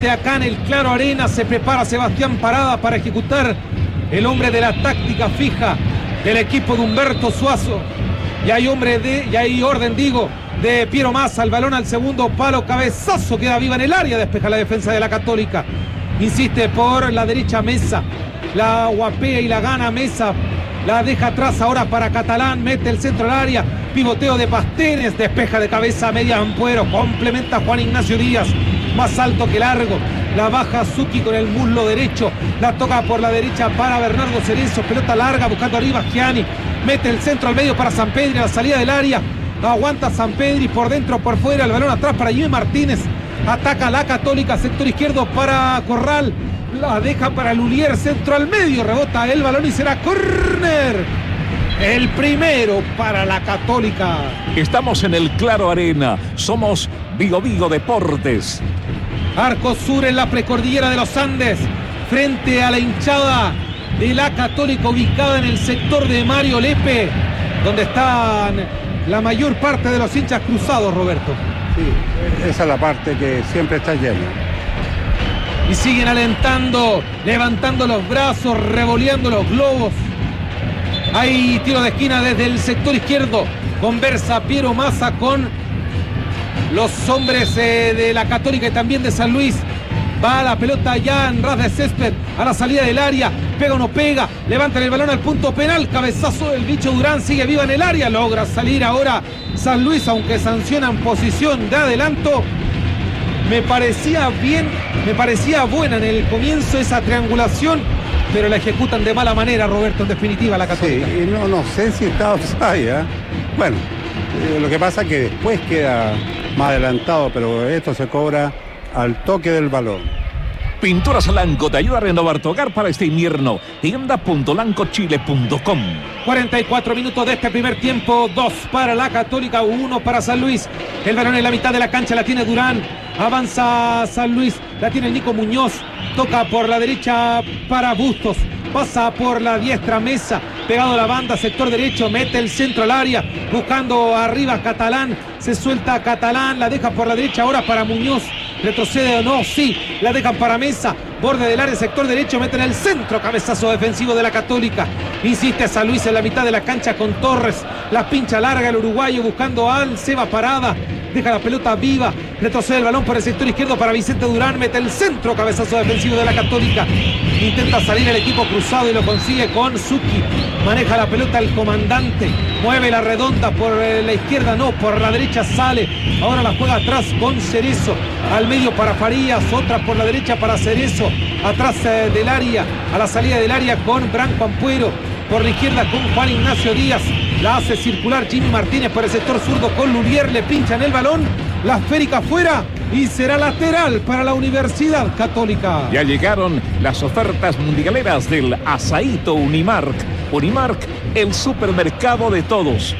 Acá en el Claro Arena se prepara Sebastián Parada para ejecutar el hombre de la táctica fija del equipo de Humberto Suazo. Y hay orden, de Piero Massa. El balón al segundo palo, cabezazo, queda viva en el área, despeja la defensa de la Católica. Insiste por la derecha Mesa, la guapea y la gana Mesa. La deja atrás ahora para Catalán, mete el centro al área, pivoteo de Pastenes, despeja de cabeza media Ampuero, complementa Juan Ignacio Díaz, más alto que largo, la baja Zucchi con el muslo derecho, la toca por la derecha para Bernardo Cerezo, pelota larga buscando arriba Gianni, mete el centro al medio para Sampedri a la salida del área, aguanta Sampedri por dentro, por fuera, el balón atrás para Jimmy Martínez, ataca la Católica, sector izquierdo para Corral, la deja para Lulier, centro al medio, rebota el balón y será córner. El primero para la Católica. Estamos en el Claro Arena, somos Vigo Deportes. Arco Sur en la precordillera de los Andes, frente a la hinchada de la Católica ubicada en el sector de Mario Lepe, donde están la mayor parte de los hinchas cruzados, Roberto. Sí, esa es la parte que siempre está llena. Y siguen alentando, levantando los brazos, revoleando los globos. Hay tiro de esquina desde el sector izquierdo. Conversa Piero Massa con los hombres de la Católica y también de San Luis. Va la pelota ya en ras de césped a la salida del área. Pega o no pega. Levantan el balón al punto penal. Cabezazo del bicho Durán. Sigue viva en el área. Logra salir ahora San Luis, aunque sancionan posición de adelanto. Me parecía buena en el comienzo esa triangulación, pero la ejecutan de mala manera, Roberto, en definitiva, la Católica. Sí, no sé si está offside, ¿eh? Bueno, lo que pasa es que después queda más adelantado, pero esto se cobra al toque del balón. Pinturas Lanco te ayuda a renovar tu hogar para este invierno. Tienda.lancochile.com. 44 minutos de este primer tiempo, 2 para la Católica, 1 para San Luis. El balón en la mitad de la cancha la tiene Durán. Avanza San Luis, la tiene el Nico Muñoz. Toca por la derecha para Bustos. Pasa por la diestra Mesa. Pegado a la banda, sector derecho, mete el centro al área. Buscando arriba Catalán. Se suelta Catalán, la deja por la derecha ahora para Muñoz. ¿Retrocede o no? Sí, la dejan para Mesa. Borde del área, sector derecho, meten el centro. Cabezazo defensivo de la Católica. Insiste San Luis en la mitad de la cancha con Torres. La pincha larga el uruguayo buscando al Seba Parada. Deja la pelota viva. Retrocede el balón por el sector izquierdo para Vicente Durán. Mete el centro. Cabezazo defensivo de la Católica. Intenta salir el equipo cruzado y lo consigue con Zucchi. Maneja la pelota el comandante. Mueve la redonda por la izquierda, no, por la derecha sale. Ahora la juega atrás con Cerezo. Al medio para Farías, otra por la derecha para Cerezo. Atrás del área, a la salida del área con Branco Ampuero. Por la izquierda con Juan Ignacio Díaz. La hace circular Jimmy Martínez por el sector zurdo con Lulier. Le pinchan el balón. La esférica fuera y será lateral para la Universidad Católica. Ya llegaron las ofertas mundialeras del Asaíto Unimark. Unimark, el supermercado de todos.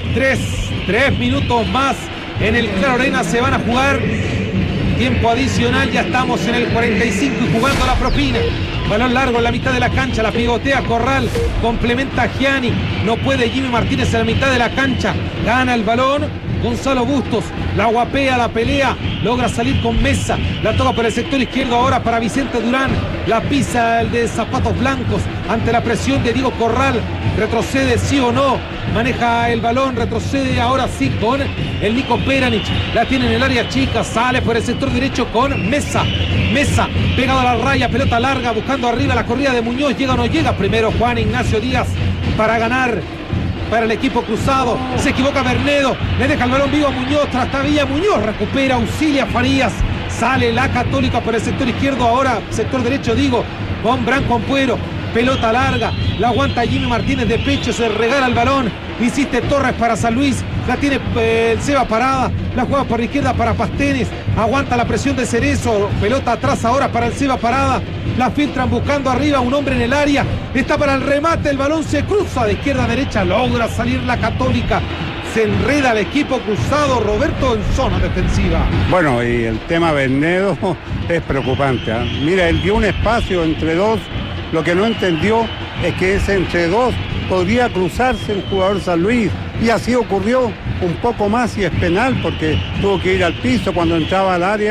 3 minutos más en el Claro Arena se van a jugar. Tiempo adicional, ya estamos en el 45 y jugando la propina. Balón largo en la mitad de la cancha, la pivotea Corral, complementa Gianni. No puede Jimmy Martínez en la mitad de la cancha. Gana el balón Gonzalo Bustos, la guapea, la pelea, logra salir con Mesa. La toca por el sector izquierdo ahora para Vicente Durán. La pisa el de zapatos blancos ante la presión de Diego Corral. Retrocede sí o no. Maneja el balón, retrocede ahora sí con el Nico Peranich. La tiene en el área chica, sale por el sector derecho con Mesa. Mesa, pegado a la raya, pelota larga, buscando arriba la corrida de Muñoz. ¿Llega o no llega? Primero Juan Ignacio Díaz para ganar para el equipo cruzado. Se equivoca Bernedo, le deja el balón vivo a Muñoz, trastabilla Muñoz, recupera, auxilia Farías. Sale la Católica por el sector izquierdo, ahora sector derecho con Branco Ampuero. Pelota larga, la aguanta Jimmy Martínez de pecho, se regala el balón. Insiste Torres para San Luis, la tiene el Seba Parada, la juega por la izquierda para Pastenes, aguanta la presión de Cerezo, pelota atrás ahora para el Seba Parada, la filtran buscando arriba un hombre en el área, está para el remate, el balón se cruza de izquierda a derecha, logra salir la Católica. Se enreda el equipo cruzado, Roberto, en zona defensiva. Bueno, y el tema Bernedo es preocupante, ¿eh? Mira, él dio un espacio entre dos. Lo que no entendió es que ese entre dos podría cruzarse el jugador San Luis. Y así ocurrió un poco más y es penal porque tuvo que ir al piso cuando entraba al área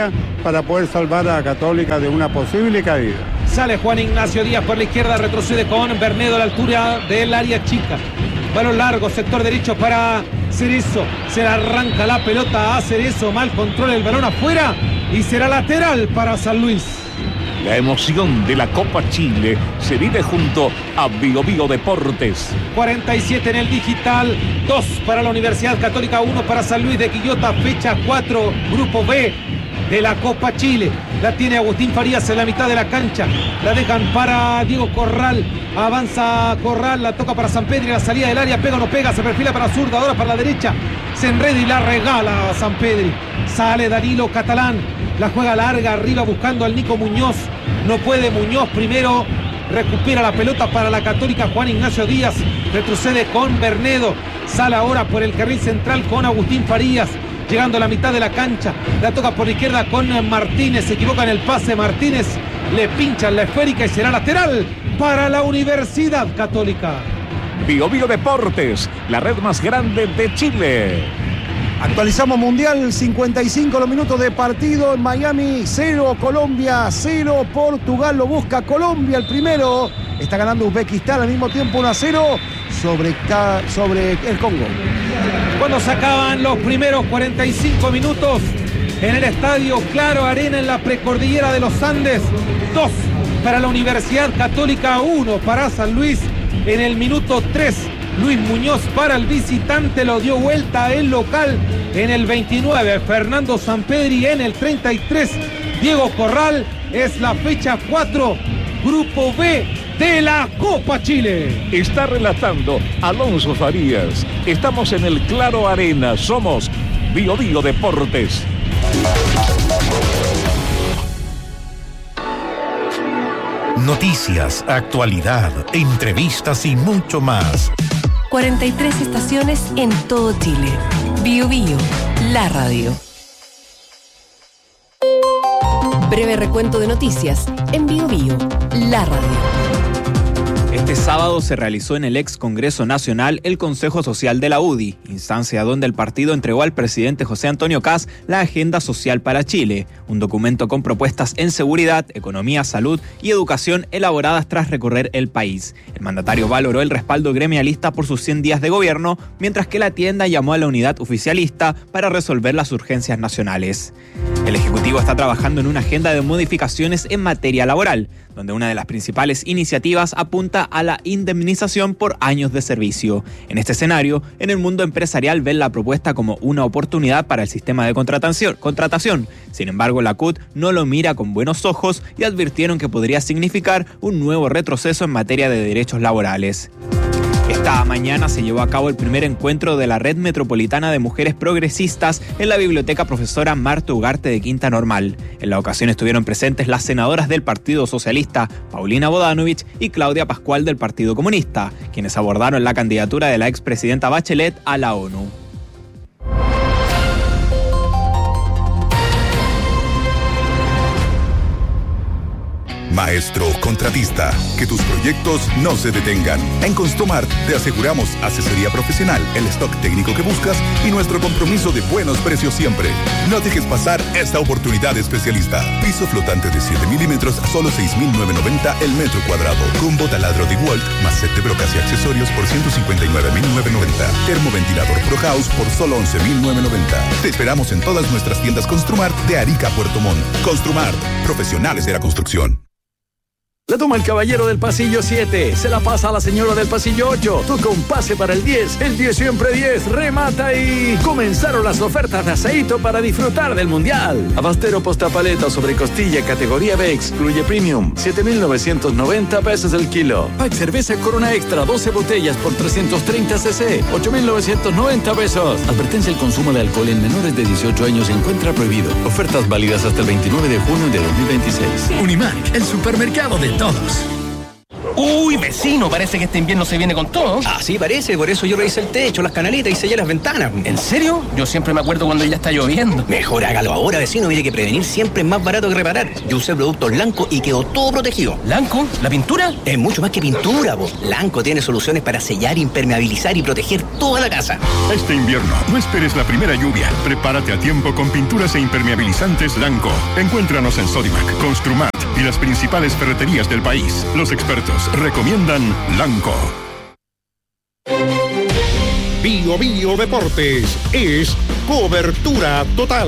para poder salvar a Católica de una posible caída. Sale Juan Ignacio Díaz por la izquierda, retrocede con Bernedo a la altura del área chica. Balón largo, sector derecho para Cerezo. Se le arranca la pelota a Cerezo, mal control, el balón afuera y será lateral para San Luis. La emoción de la Copa Chile se vive junto a Biobío Deportes. 47 en el digital, 2 para la Universidad Católica, 1 para San Luis de Quillota, fecha 4, Grupo B de la Copa Chile. La tiene Agustín Farías en la mitad de la cancha. La dejan para Diego Corral. Avanza Corral, la toca para Sampedri, la salida del área, pega o no pega, se perfila para zurda, ahora para la derecha. Se enreda y la regala a Sampedri. Sale Danilo Catalán. La juega larga arriba buscando al Nico Muñoz. No puede Muñoz primero. Recupera la pelota para la Católica Juan Ignacio Díaz. Retrocede con Bernedo. Sale ahora por el carril central con Agustín Farías. Llegando a la mitad de la cancha. La toca por la izquierda con Martínez. Se equivoca en el pase Martínez. Le pinchan la esférica y será lateral para la Universidad Católica. Biobío Deportes, la red más grande de Chile. Actualizamos Mundial, 55 los minutos de partido en Miami, 0 Colombia, 0 Portugal, lo busca Colombia el primero, está ganando Uzbekistán al mismo tiempo 1-0 sobre el Congo. Cuando se acaban los primeros 45 minutos en el estadio Claro Arena en la precordillera de los Andes, 2 para la Universidad Católica, 1 para San Luis en el minuto 3. Luis Muñoz para el visitante, lo dio vuelta el local en el 29. Fernando Sampedri en el 33. Diego Corral, es la fecha 4, Grupo B de la Copa Chile. Está relatando Alonso Farías. Estamos en el Claro Arena. Somos Biobío Deportes. Noticias, actualidad, entrevistas y mucho más. 43 estaciones en todo Chile. Biobío, la radio. Breve recuento de noticias en Biobío, la radio. Este sábado se realizó en el ex Congreso Nacional el Consejo Social de la UDI, instancia donde el partido entregó al presidente José Antonio Kast la Agenda Social para Chile, un documento con propuestas en seguridad, economía, salud y educación elaboradas tras recorrer el país. El mandatario valoró el respaldo gremialista por sus 100 días de gobierno, mientras que la tienda llamó a la unidad oficialista para resolver las urgencias nacionales. El Ejecutivo está trabajando en una agenda de modificaciones en materia laboral, donde una de las principales iniciativas apunta a la indemnización por años de servicio. En este escenario, en el mundo empresarial ven la propuesta como una oportunidad para el sistema de contratación. Sin embargo, la CUT no lo mira con buenos ojos y advirtieron que podría significar un nuevo retroceso en materia de derechos laborales. Esta mañana se llevó a cabo el primer encuentro de la Red Metropolitana de Mujeres Progresistas en la Biblioteca Profesora Marta Ugarte de Quinta Normal. En la ocasión estuvieron presentes las senadoras del Partido Socialista, Paulina Bodanovich y Claudia Pascual del Partido Comunista, quienes abordaron la candidatura de la expresidenta Bachelet a la ONU. Maestro contratista, que tus proyectos no se detengan. En Construmart te aseguramos asesoría profesional, el stock técnico que buscas y nuestro compromiso de buenos precios siempre. No dejes pasar esta oportunidad especialista. Piso flotante de 7 milímetros a solo 6.990 el metro cuadrado. Combo taladro de DeWalt más set de brocas y accesorios por 159.990. Termoventilador Pro House por solo 11.990. Te esperamos en todas nuestras tiendas Construmart de Arica a Puerto Montt. Construmart, profesionales de la construcción. La toma el caballero del pasillo 7, se la pasa a la señora del pasillo 8, toca un pase para el 10 siempre 10, remata y... Comenzaron las ofertas de aceito para disfrutar del Mundial. Abastero postapaleta sobre costilla categoría B, excluye Premium, 7.990 pesos el kilo. Pack cerveza Corona Extra, 12 botellas por 330 cc, 8.990 pesos. Advertencia: el consumo de alcohol en menores de 18 años se encuentra prohibido. Ofertas válidas hasta el 29 de junio de 2026. Unimark, el supermercado de todos. Uy, vecino, parece que este invierno se viene con todo. Así parece, por eso yo revisé el techo, las canaletas y sellé las ventanas. ¿En serio? Yo siempre me acuerdo cuando ya está lloviendo. Mejor hágalo ahora, vecino. Mire que prevenir siempre es más barato que reparar. Yo usé productos Lanco y quedó todo protegido. ¿Lanco? ¿La pintura? Es mucho más que pintura, po. Lanco tiene soluciones para sellar, impermeabilizar y proteger toda la casa. Este invierno, no esperes la primera lluvia. Prepárate a tiempo con pinturas e impermeabilizantes Lanco. Encuéntranos en Sodimac, Construmat y las principales ferreterías del país. Los expertos recomiendan Lanco. Bio Bio Deportes es cobertura total.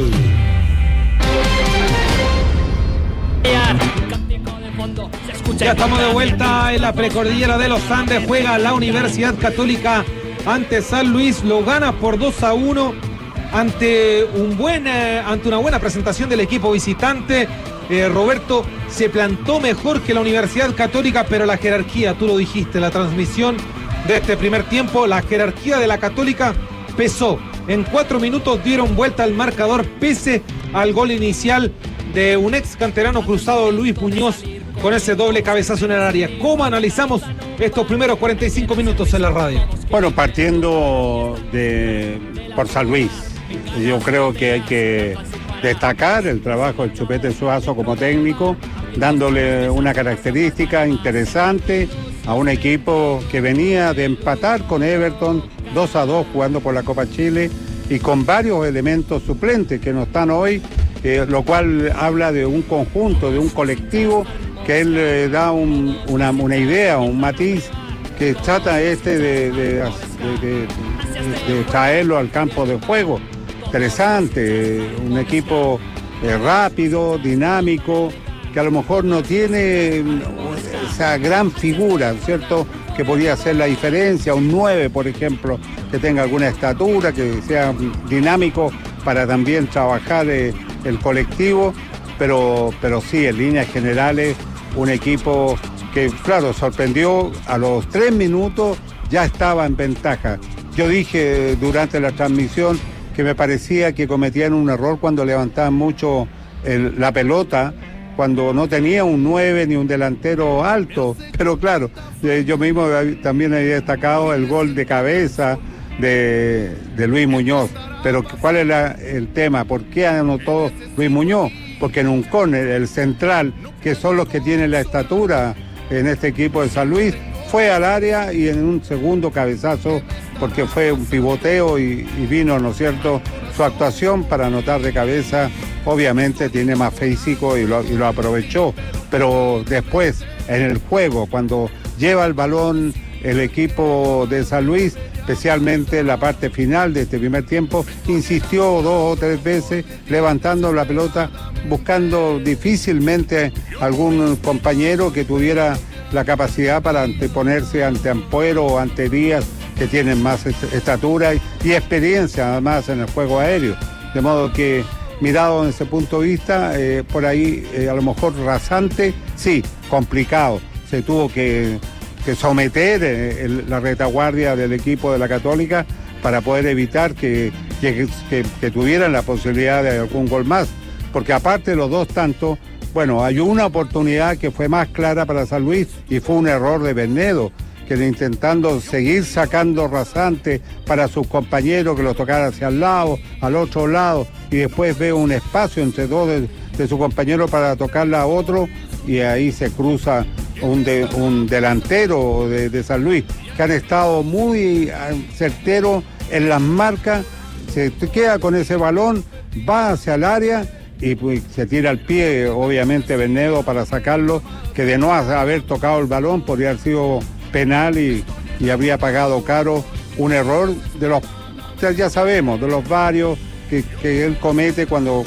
Ya estamos de vuelta en la precordillera de los Andes. Juega la Universidad Católica ante San Luis. Lo gana por 2-1 ante una buena presentación del equipo visitante. Roberto, se plantó mejor que la Universidad Católica, pero la jerarquía, tú lo dijiste, la transmisión de este primer tiempo, la jerarquía de la Católica pesó. En 4 minutos dieron vuelta al marcador pese al gol inicial de un ex canterano cruzado, Luis Muñoz, con ese doble cabezazo en el área. ¿Cómo analizamos estos primeros 45 minutos en la radio? Bueno, partiendo por San Luis, yo creo que hay que destacar el trabajo del Chupete Suazo como técnico, dándole una característica interesante a un equipo que venía de empatar con Everton 2-2 jugando por la Copa Chile y con varios elementos suplentes que no están hoy, lo cual habla de un conjunto, de un colectivo que él da una idea, un matiz que trata de traerlo al campo de juego. Interesante, un equipo rápido, dinámico, que a lo mejor no tiene esa gran figura, ¿cierto?, que podría hacer la diferencia, un 9, por ejemplo, que tenga alguna estatura, que sea dinámico para también trabajar el colectivo, pero sí, en líneas generales, un equipo que, claro, sorprendió a los 3 minutos, ya estaba en ventaja. Yo dije durante la transmisión que me parecía que cometían un error cuando levantaban mucho la pelota, cuando no tenía un 9 ni un delantero alto, pero claro, yo mismo también había destacado el gol de cabeza de Luis Muñoz, pero ¿cuál es el tema? ¿Por qué anotó Luis Muñoz? Porque en un córner, el central, que son los que tienen la estatura en este equipo de San Luis, fue al área y en un segundo cabezazo, porque fue un pivoteo y vino, ¿no es cierto?, su actuación para anotar de cabeza. Obviamente tiene más físico y lo aprovechó, pero después en el juego, cuando lleva el balón el equipo de San Luis, especialmente en la parte final de este primer tiempo, insistió 2 o 3 veces levantando la pelota, buscando difícilmente algún compañero que tuviera la capacidad para anteponerse ante Ampuero o ante Díaz, que tienen más estatura y experiencia además en el juego aéreo. De modo que, mirado desde ese punto de vista, por ahí a lo mejor rasante, sí, complicado. Se tuvo que someter la retaguardia del equipo de la Católica para poder evitar que tuvieran la posibilidad de algún gol más. Porque aparte de los 2 tantos, bueno, hay una oportunidad que fue más clara para San Luis y fue un error de Bernedo, que intentando seguir sacando rasante para sus compañeros que lo tocara hacia el lado, al otro lado, y después ve un espacio entre 2 de sus compañeros para tocarla a otro, y ahí se cruza un delantero de San Luis, que han estado muy certeros en las marcas, se queda con ese balón, va hacia el área y pues, se tira al pie, obviamente, Bernedo para sacarlo, que de no haber tocado el balón podría haber sido penal y habría pagado caro un error de los, ya sabemos, de los varios que él comete cuando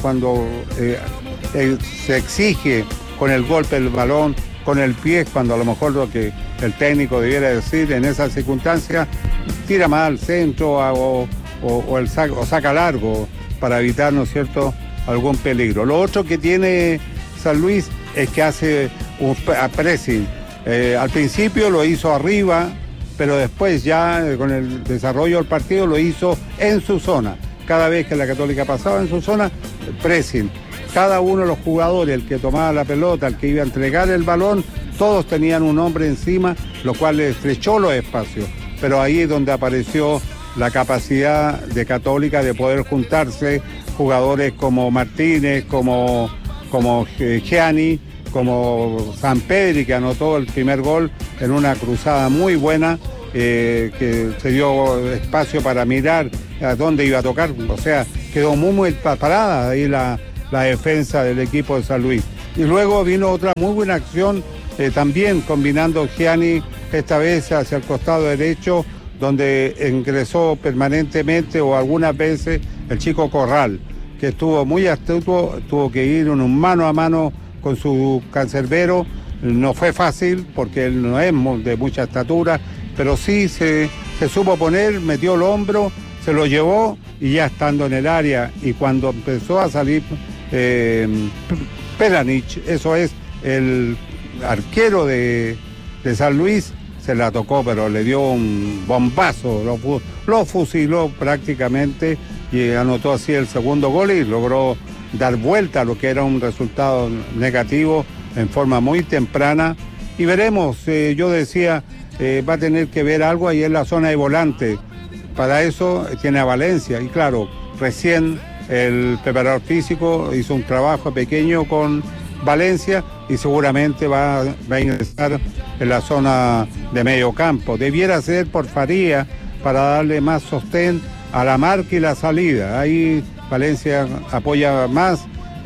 se exige con el golpe del balón, con el pie, cuando a lo mejor lo que el técnico debiera decir en esa circunstancia, tira más al centro o saca largo para evitar, ¿no es cierto?, algún peligro. Lo otro que tiene San Luis es que hace un pressing. Al principio lo hizo arriba, pero después ya con el desarrollo del partido lo hizo en su zona. Cada vez que la Católica pasaba en su zona, pressing. cada uno de los jugadores, el que tomaba la pelota, el que iba a entregar el balón, todos tenían un hombre encima, lo cual le estrechó los espacios. Pero ahí es donde apareció la capacidad de Católica de poder juntarse jugadores como Martínez, como Gianni, como Sampedri, que anotó el primer gol en una cruzada muy buena, que se dio espacio para mirar a dónde iba a tocar. O sea, quedó muy parada ahí la defensa del equipo de San Luis. Y luego vino otra muy buena acción, también combinando Gianni, esta vez hacia el costado derecho, donde ingresó permanentemente o algunas veces el chico Corral, que estuvo muy astuto, tuvo que ir en un mano a mano con su cancerbero. No fue fácil porque él no es de mucha estatura, pero sí se supo poner, metió el hombro, se lo llevó y ya estando en el área, y cuando empezó a salir Pelanich, eso es el arquero de San Luis, se la tocó, pero le dio un bombazo, lo fusiló prácticamente y anotó así el segundo gol y logró dar vuelta a lo que era un resultado negativo en forma muy temprana. Y veremos, yo decía, va a tener que ver algo ahí en la zona de volante. Para eso tiene a Valencia, y claro, recién el preparador físico hizo un trabajo pequeño con Valencia y seguramente va a ingresar en la zona de medio campo. Debiera ser por Faría para darle más sostén a la marca y la salida. Ahí Valencia apoya más,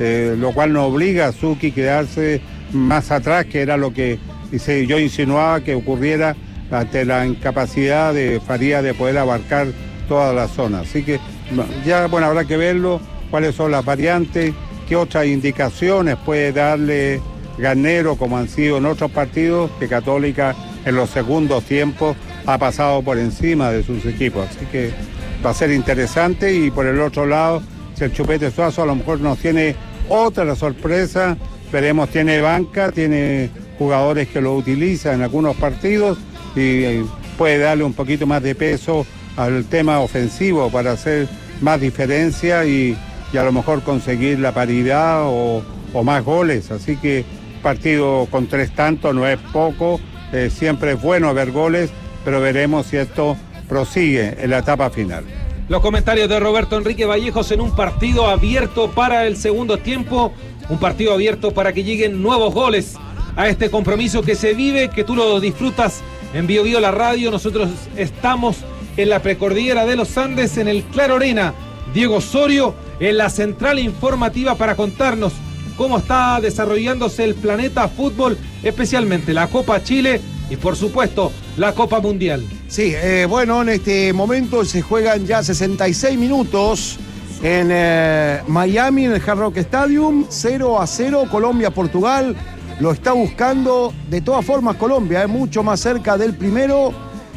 lo cual no obliga a Zucchi a quedarse más atrás, que era lo que yo insinuaba que ocurriera ante la incapacidad de Faría de poder abarcar toda la zona. Así que ya, bueno, habrá que verlo, cuáles son las variantes, qué otras indicaciones puede darle Garnero, como han sido en otros partidos, que Católica en los segundos tiempos ha pasado por encima de sus equipos. Así que va a ser interesante. Y por el otro lado, si el Chupete Suazo a lo mejor nos tiene otra sorpresa, veremos, tiene banca, tiene jugadores que lo utilizan en algunos partidos y puede darle un poquito más de peso al tema ofensivo para hacer más diferencia y a lo mejor conseguir la paridad o más goles. Así que partido con 3 tantos no es poco, siempre es bueno ver goles, pero veremos si esto prosigue en la etapa final. Los comentarios de Roberto Enrique Vallejos en un partido abierto para el segundo tiempo, un partido abierto para que lleguen nuevos goles a este compromiso que se vive, que tú lo disfrutas en Bio Bio la radio. Nosotros estamos en la precordillera de los Andes, en el Claro Arena. Diego Osorio en la central informativa para contarnos cómo está desarrollándose el planeta fútbol, especialmente la Copa Chile y por supuesto la Copa Mundial. Sí, bueno, en este momento se juegan ya 66 minutos en Miami, en el Hard Rock Stadium, 0-0, Colombia-Portugal. Lo está buscando de todas formas Colombia, mucho más cerca del primero.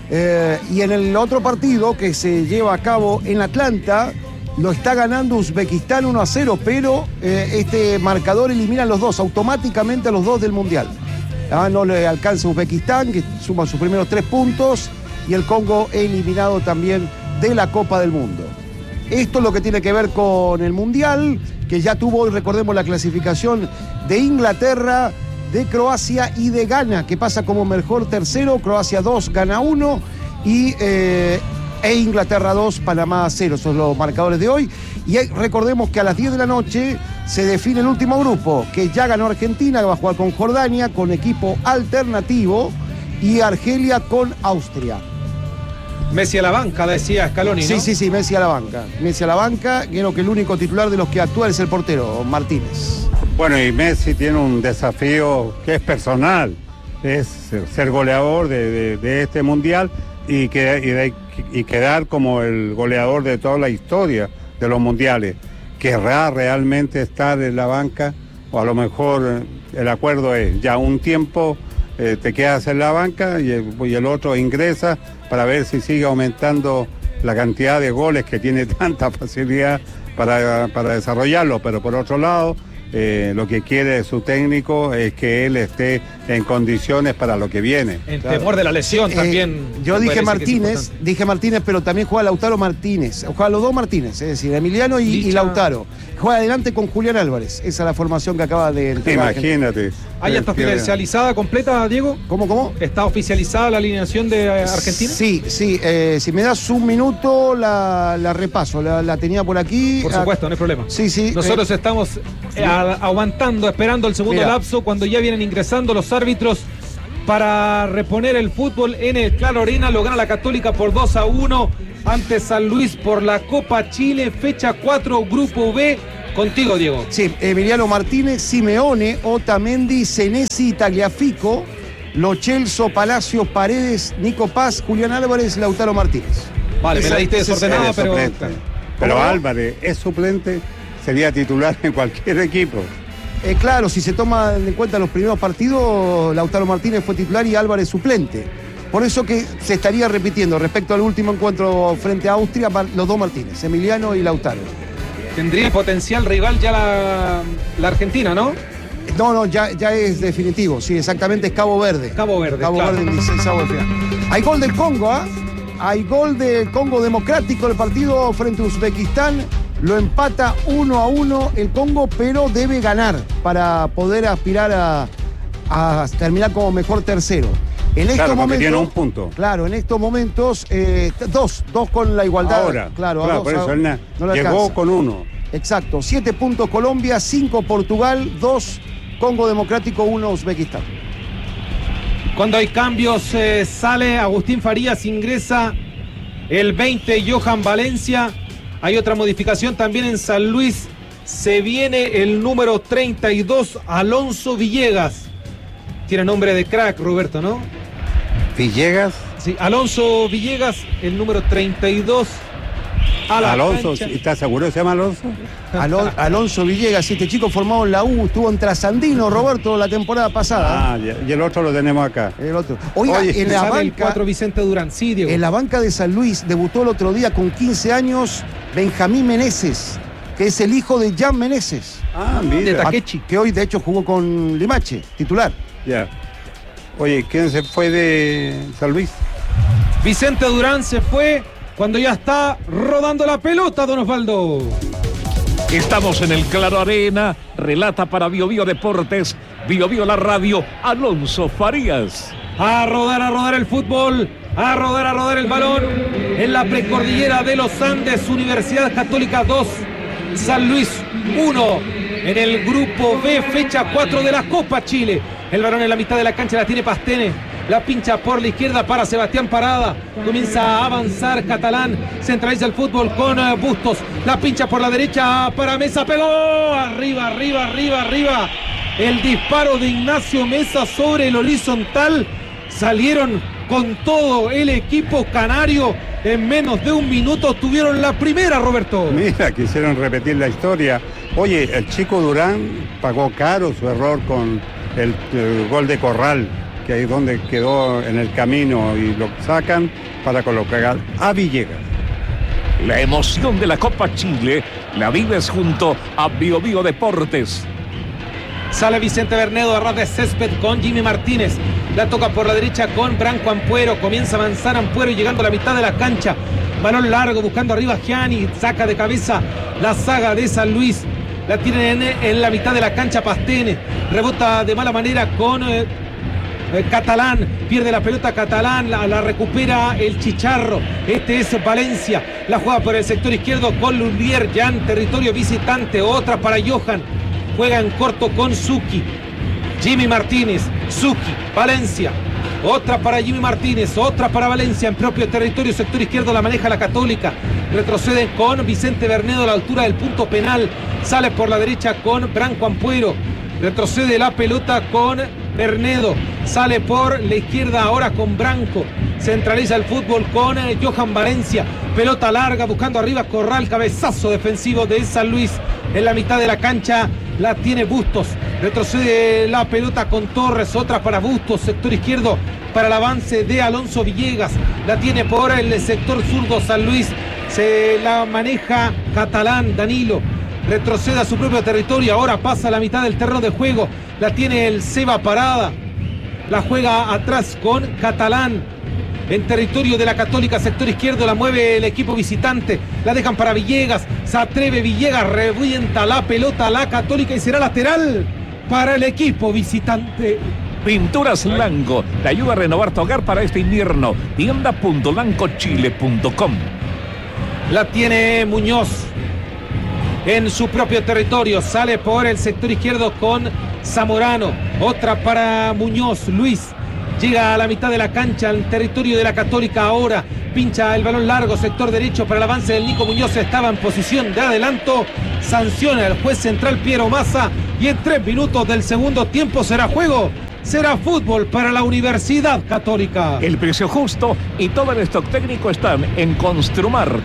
Y en el otro partido que se lleva a cabo en Atlanta, lo está ganando Uzbekistán 1-0, pero este marcador elimina a los dos, automáticamente a los dos del Mundial. No le alcanza Uzbekistán, que suma sus primeros 3 puntos, y el Congo eliminado también de la Copa del Mundo. Esto es lo que tiene que ver con el Mundial, que ya tuvo hoy, recordemos, la clasificación de Inglaterra, de Croacia y de Ghana, que pasa como mejor tercero. Croacia 2, Ghana 1 y Inglaterra 2, Panamá 0. Son los marcadores de hoy. Y recordemos que a las 10 de la noche se define el último grupo, que ya ganó Argentina, que va a jugar con Jordania, con equipo alternativo, y Argelia con Austria. Messi a la banca, decía Scaloni, ¿no? Sí, Messi a la banca. Messi a la banca, creo que el único titular de los que actúa es el portero, Martínez. Bueno, y Messi tiene un desafío que es personal, es ser goleador de este Mundial y quedar como el goleador de toda la historia de los Mundiales. ¿Querrá realmente estar en la banca? O a lo mejor el acuerdo es ya un tiempo te quedas en la banca y el otro ingresa para ver si sigue aumentando la cantidad de goles que tiene tanta facilidad para desarrollarlo. Pero por otro lado, lo que quiere su técnico es que él esté en condiciones para lo que viene. En temor de la lesión también. Yo dije Martínez, pero también juega Lautaro Martínez. Juega los dos Martínez, es decir, Emiliano y Lautaro. Juega adelante con Julián Álvarez. Esa es la formación que acaba de entregar. Imagínate. ¿Ah, ya está oficializada completa, Diego? ¿Cómo? ¿Está oficializada la alineación de Argentina? Sí. Si me das un minuto, la repaso. La tenía por aquí. Por supuesto, no hay problema. Sí. Nosotros estamos aguantando, esperando el segundo lapso, cuando ya vienen ingresando los árbitros para reponer el fútbol en el Claro Arena. Lo gana la Católica por 2-1 ante San Luis por la Copa Chile, fecha 4, Grupo B. Contigo, Diego. Sí, Emiliano Martínez, Simeone, Otamendi, Senesi, Tagliafico, Lo Celso, Palacio, Paredes, Nico Paz, Julián Álvarez, Lautaro Martínez. Vale, me la diste desordenada, pero... Pero Álvarez es suplente, sería titular en cualquier equipo. Claro, si se toman en cuenta los primeros partidos, Lautaro Martínez fue titular y Álvarez suplente. Por eso que se estaría repitiendo respecto al último encuentro frente a Austria, los dos Martínez, Emiliano y Lautaro. Tendría potencial rival ya la Argentina, ¿no? No, ya es definitivo. Sí, exactamente, es Cabo Verde. Cabo Verde en 16avo de final. Hay gol del Congo, ¿ah? Hay gol del Congo Democrático, el partido frente a Uzbekistán. Lo empata 1-1 el Congo, pero debe ganar para poder aspirar a terminar como mejor tercero. En estos momentos tiene un punto. Claro, en estos momentos, dos con la igualdad. Ahora, claro, por eso él no llegó con 1. Exacto, 7 puntos Colombia, 5 Portugal, 2 Congo Democrático, 1 Uzbekistán. Cuando hay cambios, sale Agustín Farías, ingresa el 20 Johan Valencia. Hay otra modificación también en San Luis. Se viene el número 32, Alonso Villegas. Tiene nombre de crack, Roberto, ¿no? ¿Villegas? Sí, Alonso Villegas, el número 32. Alonso, ¿estás seguro que se llama Alonso? Alonso Villegas, este chico formado en la U, estuvo en Trasandino, Roberto, la temporada pasada. Y el otro lo tenemos acá. El otro. Oiga, en la banca, el 4 Vicente Durán, sí, Diego. En la banca de San Luis debutó el otro día con 15 años Benjamín Meneses, que es el hijo de Jan Meneses. Mira. De Takechi. Que hoy de hecho jugó con Limache, titular. Ya. Oye, ¿quién se fue de San Luis? Vicente Durán se fue cuando ya está rodando la pelota, don Osvaldo. Estamos en el Claro Arena, relata para BioBio Deportes, BioBio la radio, Alonso Farías. A rodar el fútbol, a rodar el balón en la precordillera de los Andes. Universidad Católica 2, San Luis 1, en el Grupo B, fecha 4 de la Copa Chile. El balón en la mitad de la cancha la tiene Pastene. La pincha por la izquierda para Sebastián Parada. Comienza a avanzar Catalán. Centraliza el fútbol con Bustos. La pincha por la derecha para Mesa. Pegó. Arriba. El disparo de Ignacio Mesa sobre el horizontal. Salieron con todo el equipo canario. En menos de un minuto tuvieron la primera, Roberto. Mira, quisieron repetir la historia. Oye, el chico Durán pagó caro su error con el gol de Corral, que ahí donde quedó en el camino, y lo sacan para colocar a Villegas. La emoción de la Copa Chile la vives junto a BioBio Deportes. Sale Vicente Bernedo a ras de césped con Jimmy Martínez. La toca por la derecha con Branco Ampuero. Comienza a avanzar Ampuero llegando a la mitad de la cancha. Balón largo buscando arriba Gianni. Saca de cabeza la saga de San Luis. La tienen en la mitad de la cancha Pastene. Rebota de mala manera con Catalán. Pierde la pelota Catalán. La recupera el Chicharro. Este es Valencia. La juega por el sector izquierdo con Lulier. Ya en territorio visitante. Otra para Johan. Juega en corto con Zucchi. Jimmy Martínez. Zucchi. Valencia. Otra para Jimmy Martínez, otra para Valencia en propio territorio, sector izquierdo la maneja la Católica. Retroceden con Vicente Bernedo a la altura del punto penal. Sale por la derecha con Branco Ampuero. Retrocede la pelota con Bernedo. Sale por la izquierda ahora con Branco. Centraliza el fútbol con Johan Valencia. Pelota larga buscando arriba Corral. Cabezazo defensivo de San Luis. En la mitad de la cancha la tiene Bustos. Retrocede la pelota con Torres. Otra para Bustos. Sector izquierdo para el avance de Alonso Villegas. La tiene por el sector zurdo San Luis. Se la maneja Catalán, Danilo. retrocede a su propio territorio, ahora pasa a la mitad del terreno de juego, la tiene el Seba parada, la juega atrás con Catalán, en territorio de la Católica, sector izquierdo, la mueve el equipo visitante, la dejan para Villegas, se atreve Villegas, revienta la pelota a la Católica y será lateral para el equipo visitante. Pinturas Lanco te ayuda a renovar tu hogar para este invierno. Tienda.lancochile.com. La tiene Muñoz en su propio territorio, sale por el sector izquierdo con Zamorano, otra para Muñoz, Luis llega a la mitad de la cancha, al territorio de la Católica ahora, pincha el balón largo, sector derecho para el avance del Nico Muñoz, estaba en posición de adelanto, sanciona el juez central Piero Massa y en 3 minutos del segundo tiempo será juego, será fútbol para la Universidad Católica. El precio justo y todo el stock técnico están en Construmart.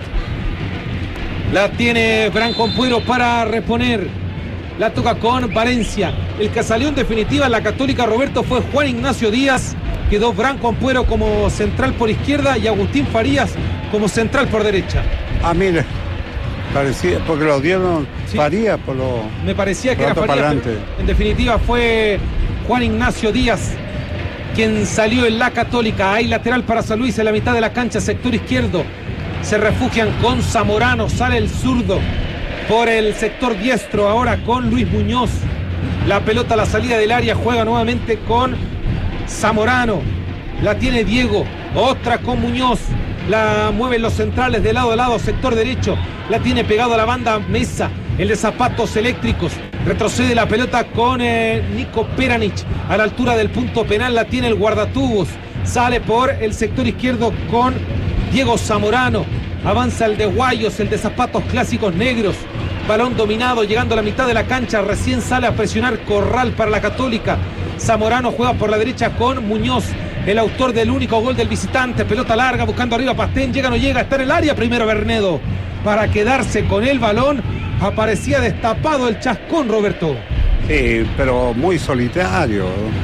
La tiene Branco Ampuero para reponer. La toca con Valencia. El que salió en definitiva en la Católica, Roberto, fue Juan Ignacio Díaz. Quedó Branco Ampuero como central por izquierda y Agustín Farías como central por derecha. Ah, mire, parecía, porque lo dieron sí. Farías por lo... Me parecía que era Farías, en definitiva fue Juan Ignacio Díaz quien salió en la Católica. Hay lateral para San Luis en la mitad de la cancha, sector izquierdo. Se refugian con Zamorano, sale el zurdo por el sector diestro, ahora con Luis Muñoz. La pelota a la salida del área, juega nuevamente con Zamorano. La tiene Diego, otra con Muñoz. La mueven los centrales de lado a lado, sector derecho. La tiene pegado a la banda Mesa, el de zapatos eléctricos. Retrocede la pelota con Nico Peranich a la altura del punto penal. La tiene el guardatubos. Sale por el sector izquierdo con Diego Zamorano. Avanza el de Guayos, el de zapatos clásicos negros. Balón dominado, llegando a la mitad de la cancha. Recién sale a presionar Corral para la Católica. Zamorano juega por la derecha con Muñoz, el autor del único gol del visitante. Pelota larga, buscando arriba Pastén. Llega, no llega, está en el área primero Bernedo. Para quedarse con el balón. Aparecía destapado el chascón, Roberto. Sí, pero muy solitario.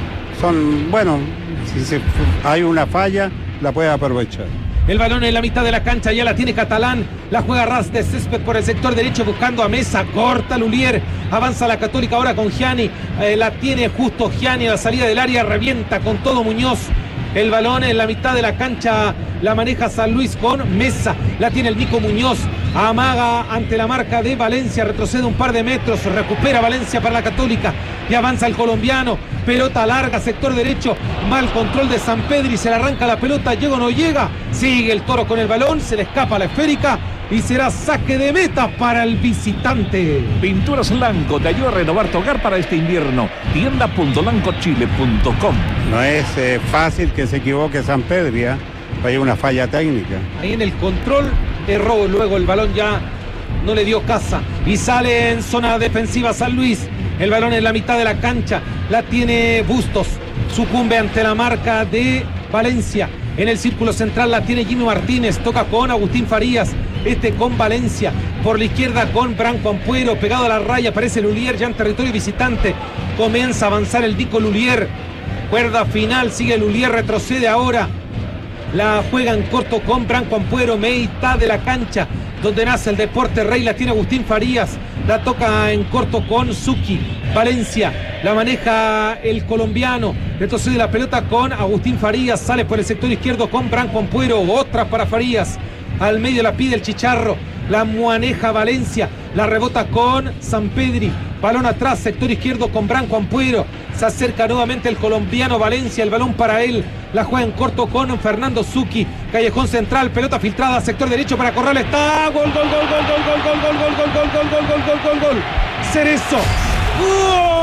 Son, bueno, si hay una falla, la puede aprovechar. El balón en la mitad de la cancha, ya la tiene Catalán, la juega ras de césped por el sector derecho buscando a Mesa, corta Lulier, avanza la Católica ahora con Gianni, la tiene justo Gianni a la salida del área, revienta con todo Muñoz. El balón en la mitad de la cancha la maneja San Luis con Mesa, la tiene el Nico Muñoz, amaga ante la marca de Valencia, retrocede un par de metros, recupera Valencia para la Católica y avanza el colombiano, pelota larga, sector derecho, mal control de Sampedri, se le arranca la pelota, llega o no llega, sigue el Toro con el balón, se le escapa la esférica y será saque de meta para el visitante. Pinturas Lanco te ayuda a renovar tu hogar para este invierno. Tienda.lancochile.com. No es fácil que se equivoque Sampedri, hay una falla técnica. Ahí en el control erró, luego el balón ya no le dio casa y sale en zona defensiva San Luis. El balón en la mitad de la cancha, la tiene Bustos, sucumbe ante la marca de Valencia. En el círculo central la tiene Jimmy Martínez, toca con Agustín Farías, con Valencia, por la izquierda con Branco Ampuero, pegado a la raya, aparece Lulier ya en territorio visitante, comienza a avanzar el Dico Lulier, cuerda final, sigue Lulier, retrocede ahora, la juega en corto con Branco Ampuero, mitad de la cancha, donde nace el Deporte Rey, la tiene Agustín Farías, la toca en corto con Zucchi, Valencia, la maneja el colombiano, retrocede la pelota con Agustín Farías, sale por el sector izquierdo con Branco Ampuero, otra para Farías, al medio la pide el Chicharro, la maneja Valencia, la rebota con Sampedri, balón atrás, sector izquierdo con Branco Ampuero, se acerca nuevamente el colombiano Valencia, el balón para él, la juega en corto con Fernando Zucchi, callejón central, pelota filtrada, sector derecho para Corral, está, gol, gol, gol, gol, gol, gol, gol, gol, gol, gol, gol, gol, gol, gol, gol, gol, Cerezo, ¡gol!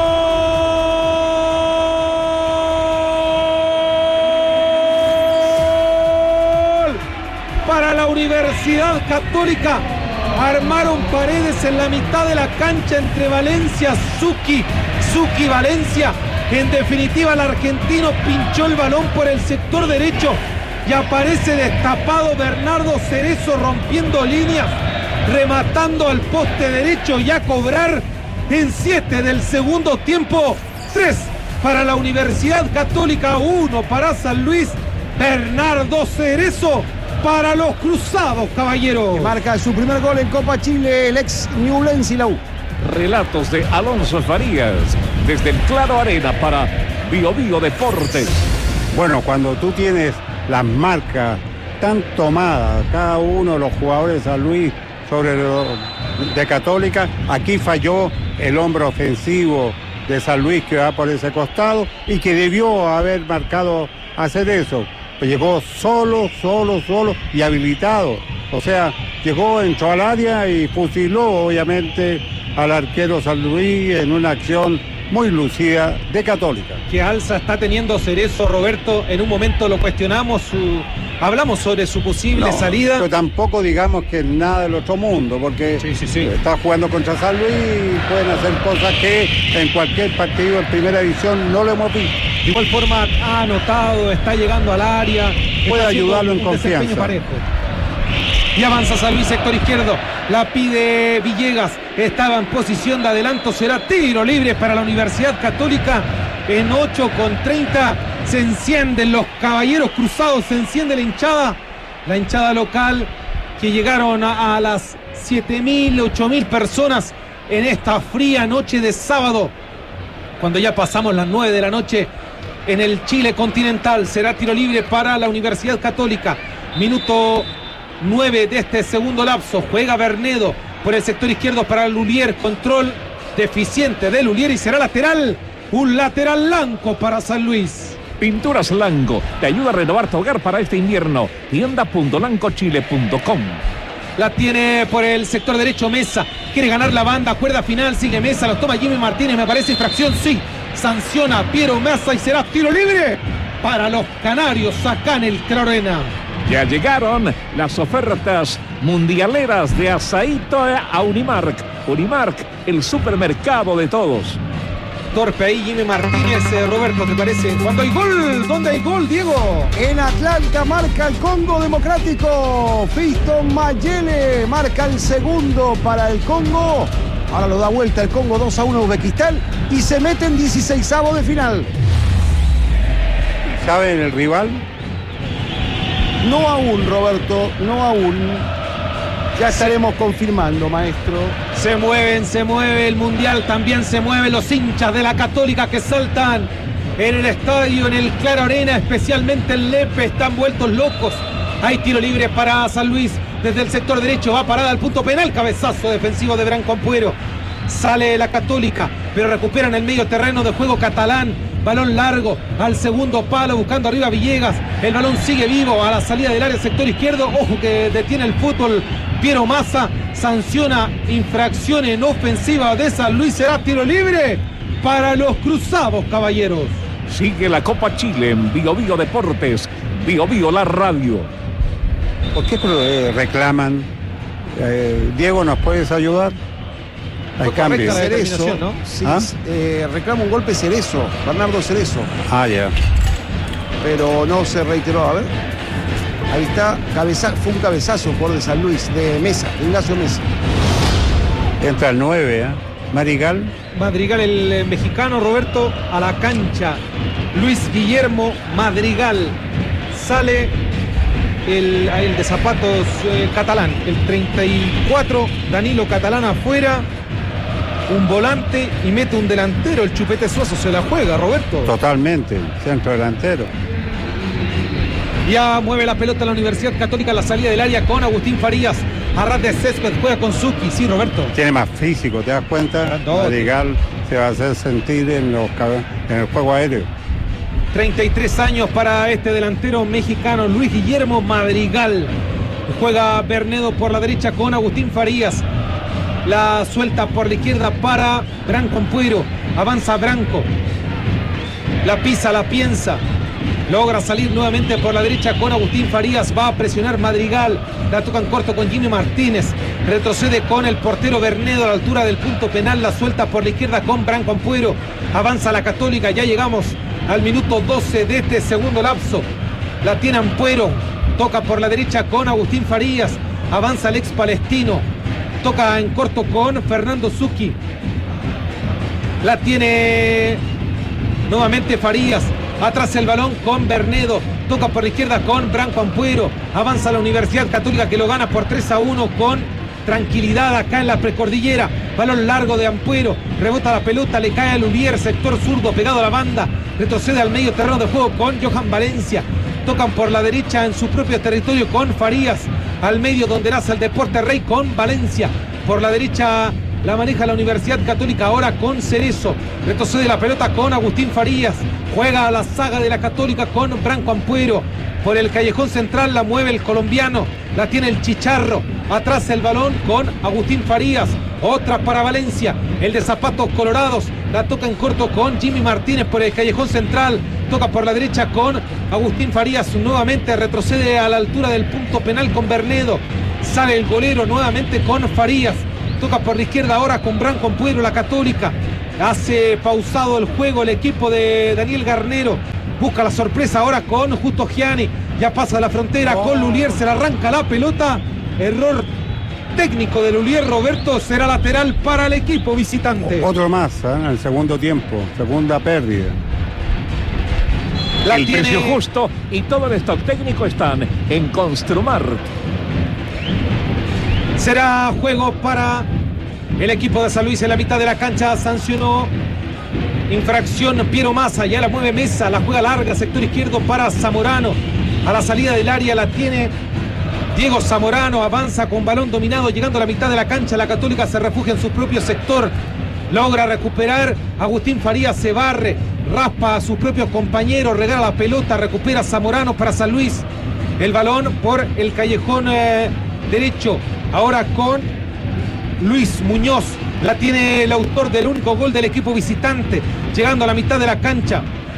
Para la Universidad Católica, armaron paredes en la mitad de la cancha entre Valencia, Zucchi, Valencia. En definitiva, el argentino pinchó el balón por el sector derecho y aparece destapado Bernardo Cerezo rompiendo líneas, rematando al poste derecho y a cobrar en 7 del segundo tiempo. 3 para la Universidad Católica, 1 para San Luis. Bernardo Cerezo para los cruzados, caballero. Que marca su primer gol en Copa Chile, el ex Ñublense y la U. Relatos de Alonso Farías. Desde el Claro Arena para Bio Bio Deportes. Bueno, cuando tú tienes las marcas tan tomadas, cada uno de los jugadores de San Luis sobre los de Católica, aquí falló el hombre ofensivo de San Luis que va por ese costado y que debió haber marcado hacer eso. Pues llegó solo y habilitado. O sea, llegó, entró al área y fusiló obviamente al arquero San Luis en una acción muy lucida de Católica. ¿Qué alza está teniendo Cerezo, Roberto? En un momento lo cuestionamos, hablamos sobre su posible salida. Pero tampoco digamos que es nada del otro mundo, porque está jugando contra San Luis y pueden hacer cosas que en cualquier partido en primera división no lo hemos visto. De igual forma ha anotado, está llegando al área. Puede ayudarlo en confianza. Y avanza San Luis, sector izquierdo. La pide Villegas. Estaba en posición de adelanto. Será tiro libre para la Universidad Católica. En 8:30 se encienden los caballeros cruzados. Se enciende la hinchada. La hinchada local que llegaron a las 7.000, 8.000 personas en esta fría noche de sábado. Cuando ya pasamos las 9 de la noche en el Chile continental. Será tiro libre para la Universidad Católica. Minuto 9 de este segundo lapso. Juega Bernedo por el sector izquierdo para Lulier. Control deficiente de Lulier y será lateral. Un lateral Lanco para San Luis. Pinturas Lanco te ayuda a renovar tu hogar para este invierno. Tienda.lancochile.com. La tiene por el sector derecho Mesa. Quiere ganar la banda. Cuerda final. Sigue Mesa. Lo toma Jimmy Martínez. Me parece infracción. Sí. Sanciona a Piero Mesa y será tiro libre para los canarios acá en el Claro Arena. Ya llegaron las ofertas mundialeras de Asaíto a Unimark. Unimark, el supermercado de todos. Torpe ahí Jimmy Martínez, Roberto, ¿te parece? ¿Cuándo hay gol? ¿Dónde hay gol, Diego? En Atlanta marca el Congo Democrático. Fiston Mayele marca el segundo para el Congo. Ahora lo da vuelta el Congo 2-1 Uzbekistán y se mete en 16avos de final. ¿Saben el rival? No aún, Roberto, no aún. Ya estaremos confirmando, maestro. Se mueve el Mundial, también se mueven los hinchas de la Católica que saltan en el estadio, en el Claro Arena, especialmente en Lepe, están vueltos locos. Hay tiro libre para San Luis desde el sector derecho, va parada al punto penal, cabezazo defensivo de Branco Ampuero. Sale la Católica, pero recuperan el medio terreno de juego catalán. Balón largo al segundo palo, buscando arriba Villegas. El balón sigue vivo a la salida del área sector izquierdo. Ojo que detiene el fútbol Piero Massa. Sanciona infracción en ofensiva de San Luis. Será tiro libre para los cruzados, caballeros. Sigue la Copa Chile en Bio Bio Deportes. Bio Bio la radio. ¿Por qué reclaman? Diego, ¿nos puedes ayudar? Hay cambio. Cerezo, ¿no? Sí, reclama un golpe Cerezo, Bernardo Cerezo. Ya. Pero no se reiteró, a ver. Ahí está, fue un cabezazo por de San Luis, de Mesa, de Ignacio Mesa. Entra el 9, Madrigal. Madrigal, el mexicano, Roberto, a la cancha. Luis Guillermo Madrigal. Sale el de zapatos catalán, el 34, Danilo Catalán afuera. Un volante y mete un delantero. El Chupete Suazo se la juega, Roberto. Totalmente, centro delantero. Ya mueve la pelota la Universidad Católica a la salida del área con Agustín Farías. A ras de césped juega con Zucchi. Sí, Roberto. Tiene más físico, ¿te das cuenta? Madrigal se va a hacer sentir en el juego aéreo. 33 años para este delantero mexicano, Luis Guillermo Madrigal. Juega Bernedo por la derecha con Agustín Farías. La suelta por la izquierda para Branco Ampuero. Avanza Branco. La pisa, la piensa. Logra salir nuevamente por la derecha con Agustín Farías. Va a presionar Madrigal. La toca en corto con Jimmy Martínez. Retrocede con el portero Bernedo a la altura del punto penal. La suelta por la izquierda con Branco Ampuero. Avanza la Católica. Ya llegamos al minuto 12 de este segundo lapso. La tiene Ampuero. Toca por la derecha con Agustín Farías. Avanza el ex palestino. Toca en corto con Fernando Zucchi. La tiene nuevamente Farías. Atrás el balón con Bernedo. Toca por la izquierda con Branco Ampuero. Avanza la Universidad Católica que lo gana por 3-1 con tranquilidad acá en la precordillera. Balón largo de Ampuero, rebota la pelota, le cae a Lulier, sector zurdo pegado a la banda, retrocede al medio terreno de juego con Johan Valencia. Tocan por la derecha en su propio territorio con Farías, al medio donde nace el Deporte Rey con Valencia. Por la derecha la maneja la Universidad Católica ahora con Cerezo. Retrocede la pelota con Agustín Farías. Juega a la saga de la Católica con Branco Ampuero. Por el callejón central la mueve el colombiano. La tiene el Chicharro. Atrás el balón con Agustín Farías. Otra para Valencia. El de zapatos colorados. La toca en corto con Jimmy Martínez por el callejón central. Toca por la derecha con Agustín Farías. Nuevamente retrocede a la altura del punto penal con Bernedo. Sale el golero nuevamente con Farías. Toca por la izquierda ahora con Branco Ampuero, la Católica. Hace pausado el juego el equipo de Daniel Garnero. Busca la sorpresa ahora con Justo Gianni. Ya pasa la frontera con Lulier. Se le arranca la pelota. Error técnico de Lulier. Roberto, será lateral para el equipo visitante. Otro más en el segundo tiempo. Segunda pérdida. El precio justo y todo el stock técnico están en Construmart. Será juego para el equipo de San Luis en la mitad de la cancha. Sancionó infracción Piero Massa. Ya la mueve Mesa. La juega larga, sector izquierdo para Zamorano. A la salida del área la tiene Diego Zamorano. Avanza con balón dominado, llegando a la mitad de la cancha. La Católica se refugia en su propio sector. Logra recuperar. Agustín Farías se barre. Raspa a sus propios compañeros. Regala la pelota. Recupera Zamorano para San Luis. El balón por el callejón derecho. Ahora con Luis Muñoz. La tiene el autor del único gol del equipo visitante. Llegando a la mitad de la cancha.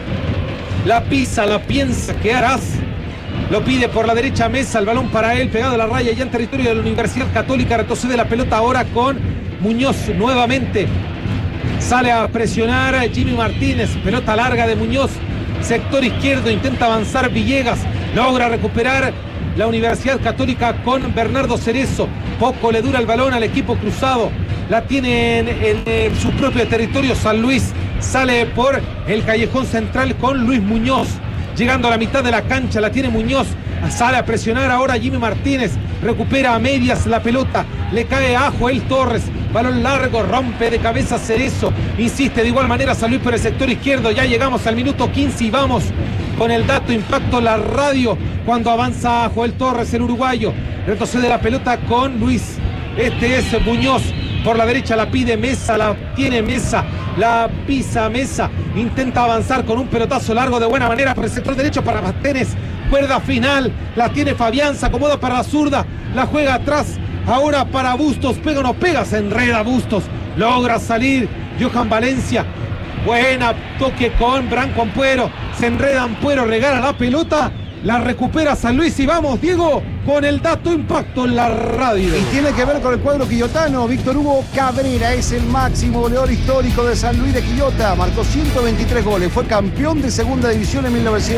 La pisa, la piensa. ¿Qué harás? Lo pide por la derecha Mesa. El balón para él. Pegado a la raya ya en territorio de la Universidad Católica. Retrocede la pelota ahora con Muñoz nuevamente. Sale a presionar Jimmy Martínez. Pelota larga de Muñoz. Sector izquierdo. Intenta avanzar Villegas. Logra recuperar la Universidad Católica con Bernardo Cerezo. Poco le dura el balón al equipo cruzado. La tiene en su propio territorio San Luis. Sale por el callejón central con Luis Muñoz. Llegando a la mitad de la cancha la tiene Muñoz. Sale a presionar ahora Jimmy Martínez. Recupera a medias la pelota. Le cae a Joel Torres. Balón largo, rompe de cabeza Cerezo. Insiste de igual manera San Luis por el sector izquierdo. Ya llegamos al minuto 15 y vamos con el dato impacto la radio. Cuando avanza Joel Torres, el uruguayo. Retrocede la pelota con Luis. Este es Muñoz. Por la derecha la pide Mesa, la tiene Mesa, la pisa Mesa. Intenta avanzar con un pelotazo largo de buena manera por el sector derecho para Martínez. Cuerda final, la tiene Fabián, se acomoda para la zurda. La juega atrás, ahora para Bustos. Pega o no pega, se enreda Bustos. Logra salir Johan Valencia. Buena toque con Branco Ampuero. Se enreda Ampuero, regala la pelota. La recupera San Luis y vamos, Diego, con el dato impacto en la radio. Y tiene que ver con el cuadro quillotano. Víctor Hugo Cabrera es el máximo goleador histórico de San Luis de Quillota. Marcó 123 goles. Fue campeón de segunda división en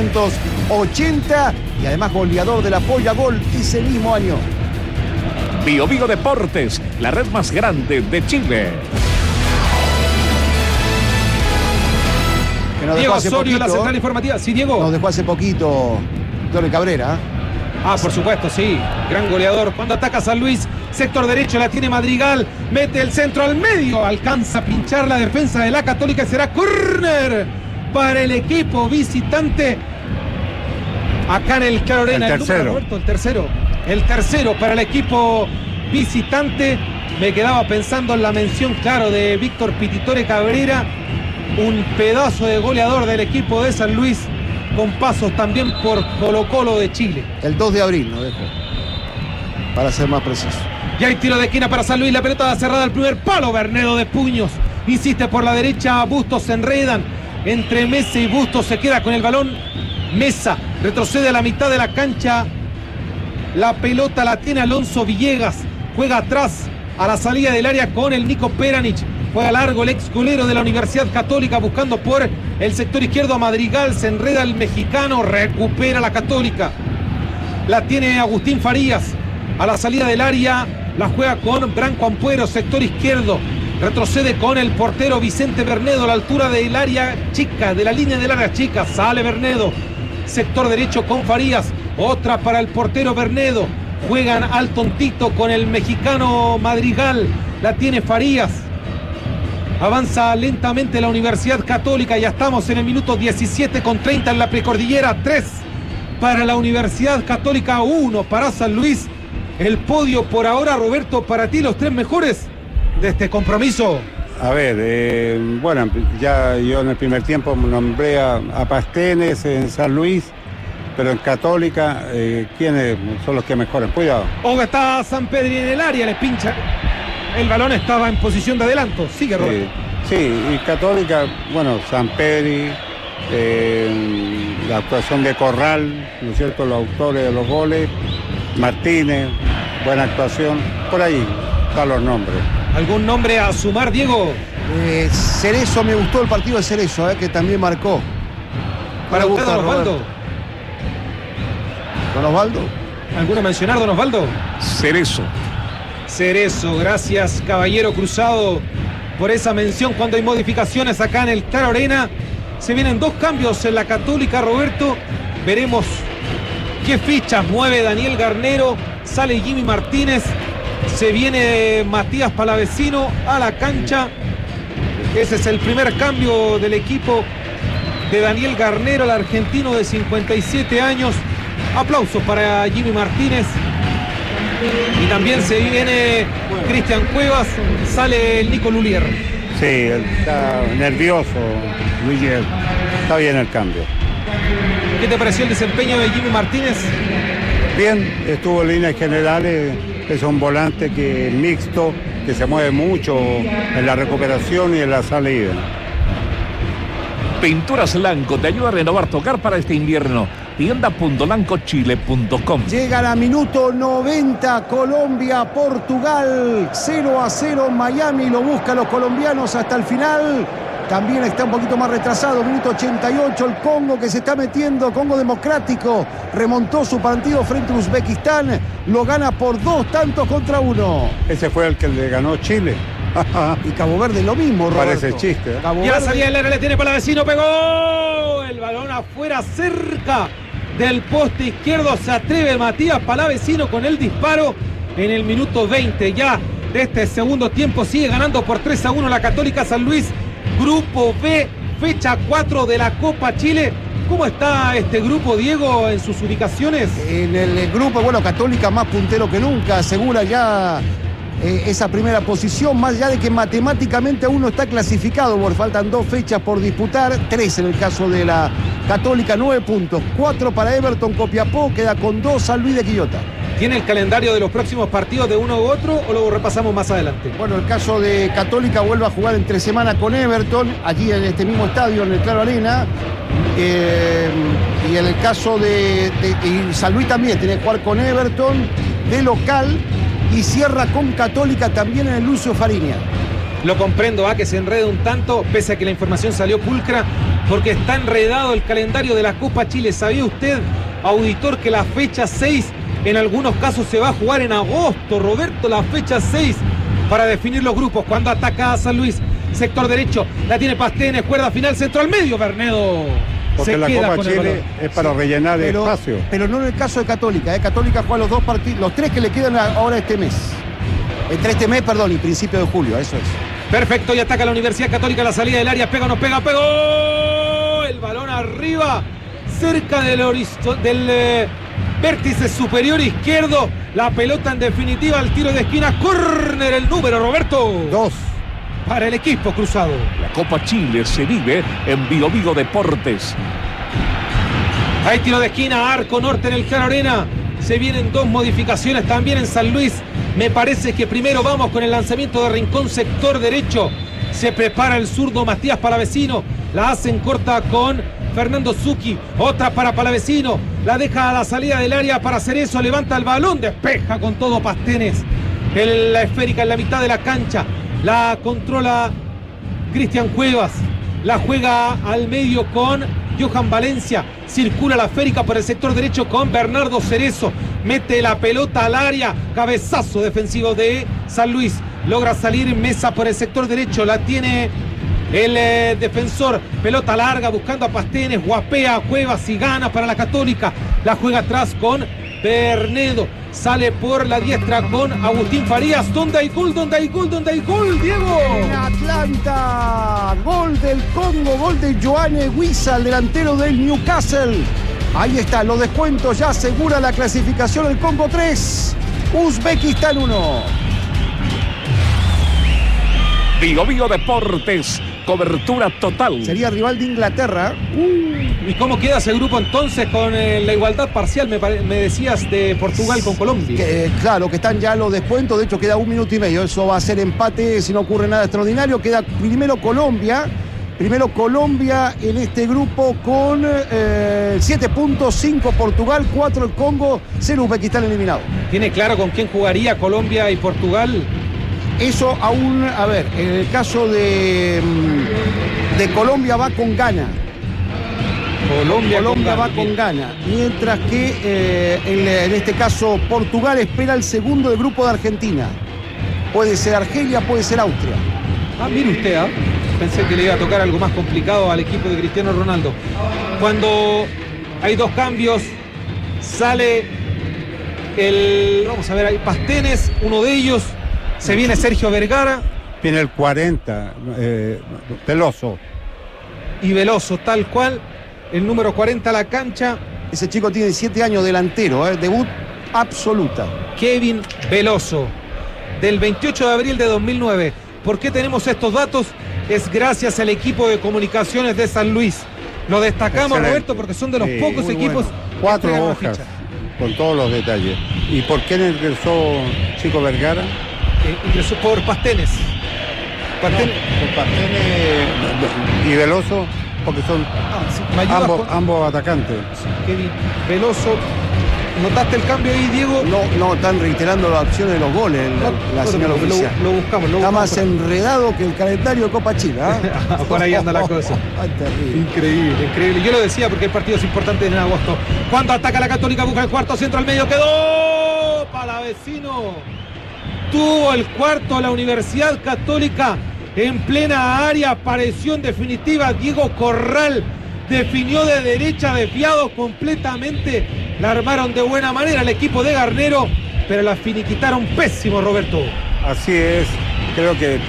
1980 y además goleador de la Polla Gol ese mismo año. Bio Bio Deportes, la red más grande de Chile. Diego Osorio, la central informativa. Sí, Diego. Nos dejó hace poquito Víctor Cabrera. Por supuesto, sí. Gran goleador. Cuando ataca San Luis, sector derecho la tiene Madrigal. Mete el centro al medio. Alcanza a pinchar la defensa de la Católica. Será córner para el equipo visitante. Acá en el Claro Arena. El tercero para el equipo visitante. Me quedaba pensando en la mención, claro, de Víctor Pititore Cabrera. Un pedazo de goleador del equipo de San Luis, con pasos también por Colo-Colo de Chile. El 2 de abril nos dejó, para ser más preciso. Y hay tiro de esquina para San Luis, la pelota cerrada al primer palo, Bernedo de puños. Insiste por la derecha, Bustos se enredan. Entre Mesa y Bustos se queda con el balón. Mesa retrocede a la mitad de la cancha. La pelota la tiene Alonso Villegas. Juega atrás a la salida del área con el Nico Peranich. Juega largo el ex golero de la Universidad Católica buscando por el sector izquierdo a Madrigal. Se enreda el mexicano, recupera la Católica. La tiene Agustín Farías. A la salida del área la juega con Branco Ampuero, sector izquierdo. Retrocede con el portero Vicente Bernedo a la altura del área chica, de la línea del área chica. Sale Bernedo. Sector derecho con Farías. Otra para el portero Bernedo. Juegan al tontito con el mexicano Madrigal. La tiene Farías. Avanza lentamente la Universidad Católica. Ya estamos en el minuto 17:30 en la precordillera. 3 para la Universidad Católica, 1 para San Luis. El podio por ahora, Roberto, para ti los 3 mejores de este compromiso. A ver, bueno, ya yo en el primer tiempo nombré a Pastenes en San Luis, pero en Católica, ¿quiénes son los que mejoran? Cuidado. Oga, está San Pedri en el área, le pincha. El balón estaba en posición de adelanto. Sigue, Roberto. Sí, y Católica, bueno, San Pedri, la actuación de Corral, ¿no es cierto?, los autores de los goles, Martínez, buena actuación, por ahí están los nombres. ¿Algún nombre a sumar, Diego? Cerezo, me gustó el partido de Cerezo, que también marcó. ¿Para usted, Don Osvaldo? ¿Don Osvaldo? ¿Alguno mencionar, Don Osvaldo? Cerezo, gracias, caballero Cruzado, por esa mención. Cuando hay modificaciones acá en el Claro Arena, se vienen 2 cambios en la Católica, Roberto. Veremos qué fichas mueve Daniel Garnero. Sale Jimmy Martínez. Se viene Matías Palavecino a la cancha. Ese es el primer cambio del equipo de Daniel Garnero, el argentino de 57 años. Aplausos para Jimmy Martínez. Y también se viene Cristian Cuevas. Sale el Nico Lulier. Sí, está nervioso Lulier. Está bien el cambio. ¿Qué te pareció el desempeño de Jimmy Martínez? Bien, estuvo en líneas generales. Es un volante que mixto, que se mueve mucho en la recuperación y en la salida. Pinturas Lanco te ayuda a renovar tu hogar para este invierno. Tienda.lancochile.com. Llega a minuto 90, Colombia, Portugal, 0-0 Miami, lo buscan los colombianos hasta el final. También está un poquito más retrasado, minuto 88, el Congo que se está metiendo, Congo Democrático, remontó su partido frente a Uzbekistán, lo gana por 2-1. Ese fue el que le ganó Chile. Y Cabo Verde lo mismo, Roberto. Parece chiste, ¿eh? Ya Verde... salía el área, le tiene Palavecino, pegó el balón afuera, cerca del poste izquierdo. Se atreve Matías Palavecino con el disparo en el minuto 20 ya de este segundo tiempo. Sigue ganando por 3-1 la Católica San Luis. Grupo B, fecha 4 de la Copa Chile. ¿Cómo está este grupo, Diego, en sus ubicaciones? En el grupo, bueno, Católica más puntero que nunca, asegura ya esa primera posición, más allá de que matemáticamente aún no está clasificado, porque faltan 2 fechas por disputar, 3 en el caso de la Católica, 9 puntos, 4 para Everton Copiapó, queda con 2 San Luis de Quillota. ¿Tiene el calendario de los próximos partidos de uno u otro o lo repasamos más adelante? Bueno, el caso de Católica vuelve a jugar entre semana con Everton, allí en este mismo estadio, en el Claro Arena. Y en el caso de San Luis también tiene que jugar con Everton de local y cierra con Católica también en el Lucio Fariña. Lo comprendo, que se enrede un tanto, pese a que la información salió pulcra, porque está enredado el calendario de la Copa Chile. ¿Sabía usted, auditor, que la fecha 6 en algunos casos se va a jugar en agosto, Roberto? La fecha 6 para definir los grupos. Cuando ataca a San Luis, sector derecho, la tiene Pastenes, cuerda final, centro al medio, Bernedo. Porque la Copa Chile es para rellenar el espacio. Pero no en el caso de Católica. Católica juega los 2 partidos, los 3 que le quedan ahora este mes. Entre este mes, perdón, y principio de julio, eso es. Perfecto, y ataca la Universidad Católica, la salida del área, pega o no pega, pegó el balón arriba, cerca del vértice superior izquierdo, la pelota en definitiva al tiro de esquina, córner el número, Roberto. 2 para el equipo cruzado. La Copa Chile se vive en Bio Bio Deportes. Hay tiro de esquina, arco norte en el Claro Arena. Se vienen 2 modificaciones también en San Luis. Me parece que primero vamos con el lanzamiento de Rincón, sector derecho. Se prepara el zurdo Matías Palavecino. La hacen corta con Fernando Zucchi. Otra para Palavecino. La deja a la salida del área para Cerezo. Levanta el balón. Despeja con todo Pastenes. La esférica en la mitad de la cancha. La controla Cristian Cuevas. La juega al medio con Johan Valencia. Circula la esférica por el sector derecho con Bernardo Cerezo. Mete la pelota al área. Cabezazo defensivo de San Luis. Logra salir Mesa por el sector derecho. La tiene el defensor. Pelota larga buscando a Pastenes. Guapea a Cuevas y gana para la Católica. La juega atrás con Bernedo sale por la diestra con Agustín Farías. ¿Dónde hay gol? ¿Dónde hay gol? ¿Dónde hay gol, Diego? En Atlanta, gol del Congo, gol de Joanne Wissa, el delantero del Newcastle. Ahí está, los descuentos ya asegura la clasificación. El Congo 3, Uzbekistán 1. Bio Deportes, cobertura total. Sería rival de Inglaterra. ¿Y cómo queda ese grupo entonces con la igualdad parcial, me decías, de Portugal con Colombia? Claro, que están ya los descuentos, de hecho queda 1 minuto y medio. Eso va a ser empate si no ocurre nada extraordinario. Queda primero Colombia en este grupo con 7 puntos, 5 Portugal, 4 el Congo, 0 Uzbekistán eliminado. ¿Tiene claro con quién jugaría Colombia y Portugal? Eso aún, a ver, en el caso de Colombia va con Ghana. Colombia va con Ghana, mientras que en este caso Portugal espera el segundo del grupo de Argentina. Puede ser Argelia, puede ser Austria. Mire usted, pensé que le iba a tocar algo más complicado al equipo de Cristiano Ronaldo. Cuando hay dos cambios, sale vamos a ver, hay Pastenes, uno de ellos, se viene Sergio Vergara. Viene el 40, Veloso. Y Veloso, tal cual, el número 40 a la cancha. Ese chico tiene 17 años, delantero, debut absoluta. Kevin Veloso, del 28 de abril de 2009. ¿Por qué tenemos estos datos? Es gracias al equipo de comunicaciones de San Luis. Lo destacamos, excelente, Roberto, porque son de los pocos equipos. Bueno. 4 hojas, con todos los detalles. ¿Y por qué ingresó Chico Vergara? Ingresó por Pastenes. Por Pastenes y Veloso, porque son ambos atacantes. Sí, Kevin Veloso. ¿Notaste el cambio ahí, Diego? No, están reiterando las opciones de los goles, la señal oficial. Lo buscamos. Está más enredado que el calendario de Copa Chile. Por ahí anda la cosa. Increíble. Yo lo decía porque el partido es importante en agosto. Cuando ataca la Católica, busca el cuarto, centro al medio, quedó Palavecino. Tuvo el cuarto la Universidad Católica en plena área. Apareció en definitiva Diego Corral. Definió de derecha, desviado completamente. La armaron de buena manera el equipo de Garnero, pero la finiquitaron pésimo, Roberto. Así es, creo que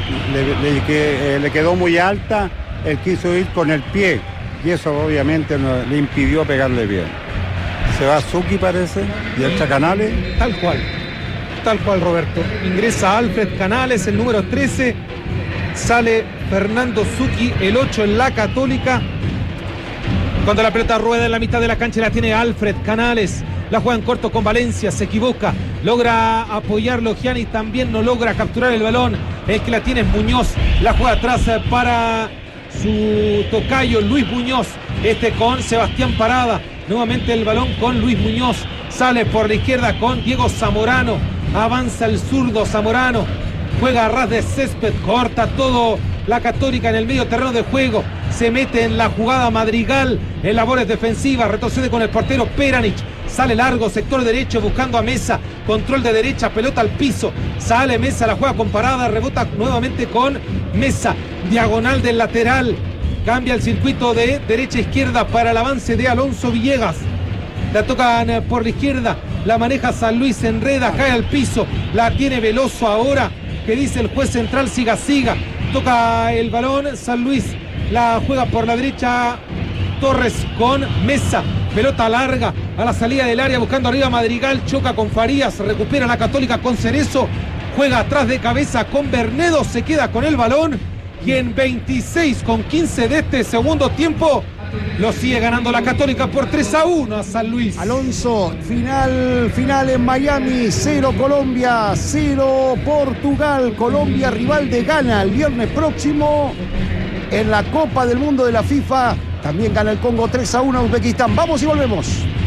le quedó muy alta. Él quiso ir con el pie y eso obviamente le impidió pegarle bien. Se va Zucchi, parece, y entra Canales. Tal cual, Roberto. Ingresa Alfred Canales, el número 13. Sale Fernando Zucchi, el 8 en la Católica. Cuando la pelota rueda en la mitad de la cancha, la tiene Alfred Canales. La juega en corto con Valencia, se equivoca. Logra apoyarlo Giannis, también no logra capturar el balón. El que la tiene es Muñoz. La juega atrás para su tocayo Luis Muñoz. Con Sebastián Parada. Nuevamente el balón con Luis Muñoz. Sale por la izquierda con Diego Zamorano. Avanza el zurdo Zamorano. Juega a ras de césped, corta todo la Católica en el medio terreno de juego. Se mete en la jugada Madrigal en labores defensivas, retrocede con el portero Peranich, sale largo, sector derecho buscando a Mesa, control de derecha, pelota al piso, sale Mesa, la juega con Parada, rebota nuevamente con Mesa, diagonal del lateral, cambia el circuito de derecha a izquierda para el avance de Alonso Villegas. La tocan por la izquierda, la maneja San Luis, se enreda, cae al piso, la tiene Veloso ahora, que dice el juez central, siga, toca el balón San Luis, la juega por la derecha Torres con Mesa, pelota larga a la salida del área buscando arriba Madrigal, choca con Farías, recupera la Católica con Cerezo, juega atrás de cabeza con Bernedo, se queda con el balón y en 26:15 de este segundo tiempo lo sigue ganando la Católica por 3-1 a San Luis. Alonso, final en Miami, 0 Colombia, 0 Portugal. Colombia rival de Ghana el viernes próximo en la Copa del Mundo de la FIFA. También gana el Congo 3-1 a Uzbekistán. Vamos y volvemos.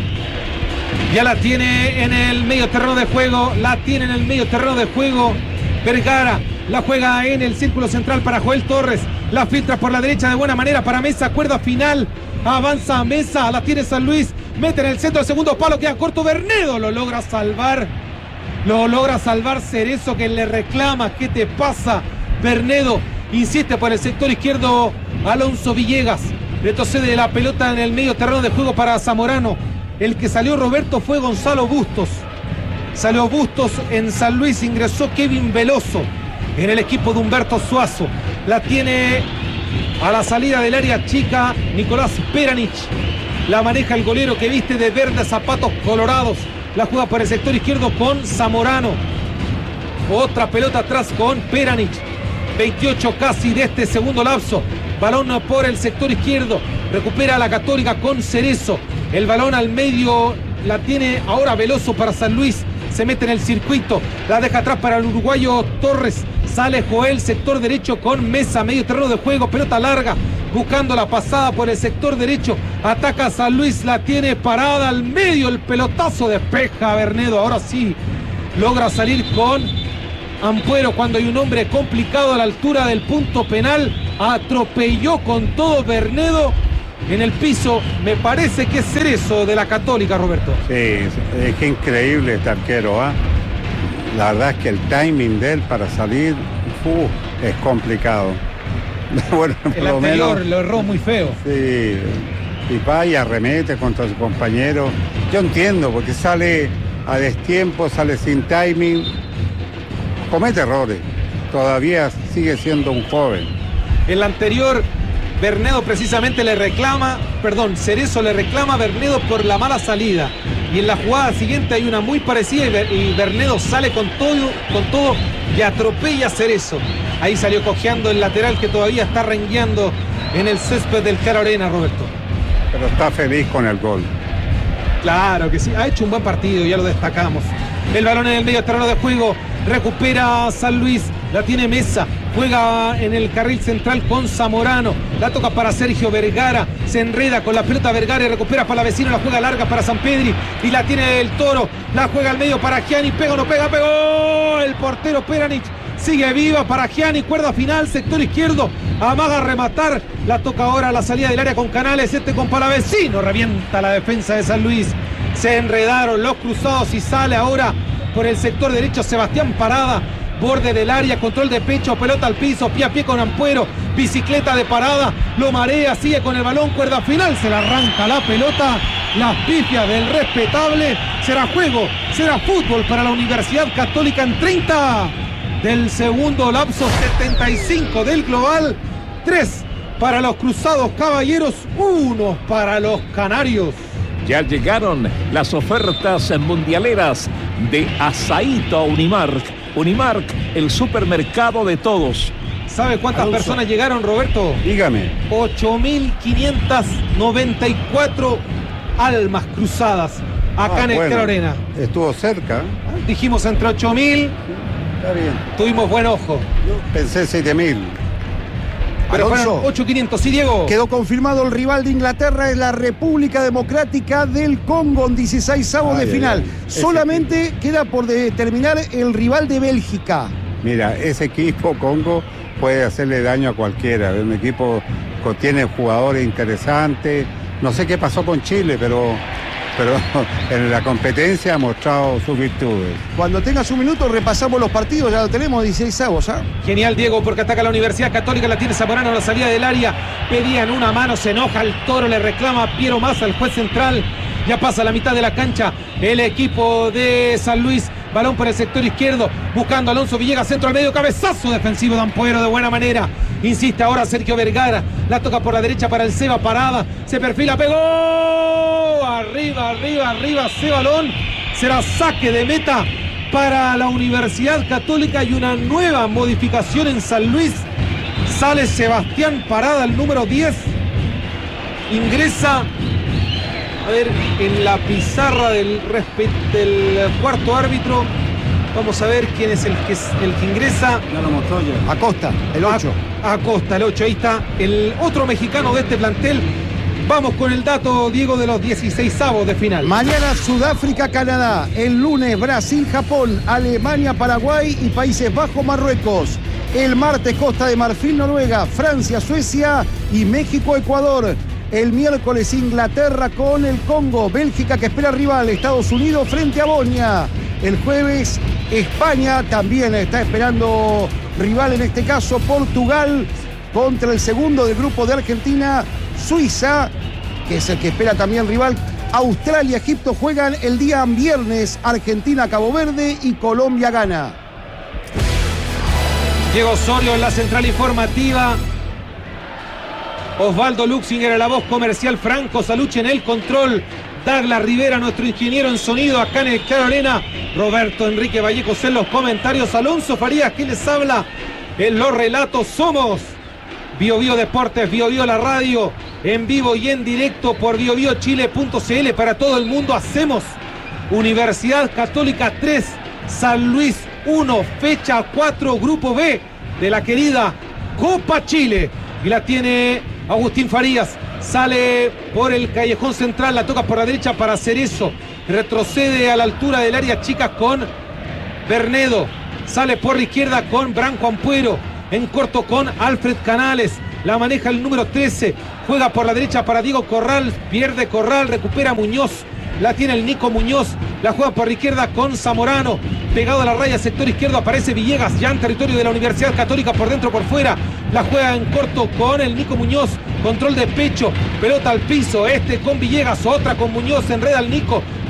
Ya la tiene en el medio terreno de juego, Vergara. La juega en el círculo central para Joel Torres. La filtra por la derecha de buena manera para Mesa. Cuerda final. Avanza Mesa. La tiene San Luis. Mete en el centro del segundo palo. Queda corto Bernedo. Lo logra salvar Cerezo, que le reclama. ¿Qué te pasa, Bernedo? Insiste por el sector izquierdo Alonso Villegas. Retrocede la pelota en el medio terreno de juego para Zamorano. El que salió, Roberto, fue Gonzalo Bustos. Salió Bustos en San Luis, ingresó Kevin Veloso en el equipo de Humberto Suazo. La tiene a la salida del área chica Nicolás Peranich. La maneja el golero que viste de verde, zapatos colorados. La juega por el sector izquierdo con Zamorano. Otra pelota atrás con Peranich. 28 casi de este segundo lapso. Balón por el sector izquierdo. Recupera la Católica con Cerezo. El balón al medio la tiene ahora Veloso para San Luis. Se mete en el circuito. La deja atrás para el uruguayo Torres. Sale Joel, sector derecho con Mesa. Medio terreno de juego. Pelota larga. Buscando la pasada por el sector derecho. Ataca a San Luis. La tiene parada al medio. El pelotazo despeja a Bernedo. Ahora sí logra salir con Ampuero cuando hay un hombre complicado a la altura del punto penal. Atropelló con todo Bernedo en el piso. Me parece que es Cerezo de la Católica, Roberto. Sí, es que increíble este arquero, ¿eh? La verdad es que el timing de él para salir es complicado. Bueno, el anterior lo erró muy feo. Sí, y va y arremete contra su compañero. Yo entiendo, porque sale a destiempo, sale sin timing, comete errores. Todavía sigue siendo un joven. El anterior, Bernedo precisamente Cerezo le reclama a Bernedo por la mala salida. Y en la jugada siguiente hay una muy parecida y Bernedo sale con todo y atropella a Cerezo. Ahí salió cojeando el lateral que todavía está rengueando en el césped del Caro Arena, Roberto. Pero está feliz con el gol. Claro que sí, ha hecho un buen partido, ya lo destacamos. El balón en el medio terreno de juego, recupera San Luis, la tiene Mesa, juega en el carril central con Zamorano, la toca para Sergio Vergara, se enreda con la pelota Vergara y recupera para la vecina, la juega larga para San Pedri y la tiene el Toro, la juega al medio para Gianni, pega o no pega, pegó el portero Peranich. Sigue viva para Gianni, cuerda final, sector izquierdo, amaga a rematar, la toca ahora a la salida del área con Canales, con Palavecino, revienta la defensa de San Luis, se enredaron los cruzados y sale ahora por el sector derecho Sebastián Parada, borde del área, control de pecho, pelota al piso, pie a pie con Ampuero, bicicleta de Parada, lo marea, sigue con el balón, cuerda final, se le arranca la pelota, las pifias del respetable, será juego, será fútbol para la Universidad Católica en 30 del segundo lapso, 75 del global, 3 para los Cruzados Caballeros, 1 para los Canarios. Ya llegaron las ofertas mundialeras de Asaíto a Unimark. Unimark, el supermercado de todos. ¿Sabe cuántas personas llegaron, Roberto? Dígame. 8.594 almas cruzadas acá en el Caro Arena. Estuvo cerca. Dijimos entre 8.000. Está bien. Tuvimos buen ojo. Yo pensé 7.000. Pero Alonso, fueron 8.500, sí, Diego. Quedó confirmado el rival de Inglaterra, es la República Democrática del Congo en 16avos de final. Solamente queda por determinar el rival de Bélgica. Mira, ese equipo Congo puede hacerle daño a cualquiera. Un equipo que tiene jugadores interesantes. No sé qué pasó con Chile, pero en la competencia ha mostrado sus virtudes. Cuando tengas un minuto repasamos los partidos, ya lo tenemos, 16avos, ¿ah? Genial, Diego, porque ataca la Universidad Católica, la tiene Zamorano a la salida del área, pedían una mano, se enoja el Toro, le reclama a Piero Massa, el juez central, ya pasa a la mitad de la cancha el equipo de San Luis, balón por el sector izquierdo, buscando a Alonso Villegas, centro al medio, cabezazo defensivo de Ampuero de buena manera, insiste ahora Sergio Vergara, la toca por la derecha para el Seba Parada, se perfila, pegó, arriba ese balón, será saque de meta para la Universidad Católica y una nueva modificación en San Luis, sale Sebastián Parada, el número 10, ingresa, a ver, en la pizarra del cuarto árbitro, vamos a ver quién es el que ingresa. Ya lo mostró ya. Acosta, el 8. Acosta, el 8, ahí está, el otro mexicano de este plantel. Vamos con el dato, Diego, de los 16avos de final. Mañana Sudáfrica, Canadá. El lunes Brasil, Japón, Alemania, Paraguay y Países Bajos, Marruecos. El martes Costa de Marfil, Noruega, Francia, Suecia y México, Ecuador. El miércoles Inglaterra con el Congo, Bélgica que espera rival, Estados Unidos frente a Bosnia. El jueves España también está esperando rival, en este caso Portugal contra el segundo del grupo de Argentina, Suiza, que es el que espera también rival, Australia, Egipto juegan el día viernes. Argentina, Cabo Verde y Colombia gana. Diego Osorio en la central informativa. Osvaldo Luxinger en la voz comercial. Franco Salucci en el control. Douglas Rivera, nuestro ingeniero en sonido acá en el Claro Arena. Roberto Enrique Vallejos en los comentarios. Alonso Farías, ¿quién les habla? En los relatos somos Bio Bio Deportes, Bio Bio la radio, en vivo y en directo por biobiochile.cl para todo el mundo. Hacemos Universidad Católica 3, San Luis 1, fecha 4, Grupo B de la querida Copa Chile. Y la tiene Agustín Farías. Sale por el callejón central, la toca por la derecha para Cerezo. Retrocede a la altura del área chica con Bernedo. Sale por la izquierda con Branco Ampuero. En corto con Alfred Canales. La maneja el número 13. Juega por la derecha para Diego Corral. Pierde Corral, recupera Muñoz. La tiene el Nico Muñoz. La juega por la izquierda con Zamorano. Pegado a la raya, sector izquierdo, aparece Villegas. Ya en territorio de la Universidad Católica, por dentro, por fuera. La juega en corto con el Nico Muñoz. Control de pecho. Pelota al piso. Con Villegas. Otra con Muñoz. Enreda al Nico.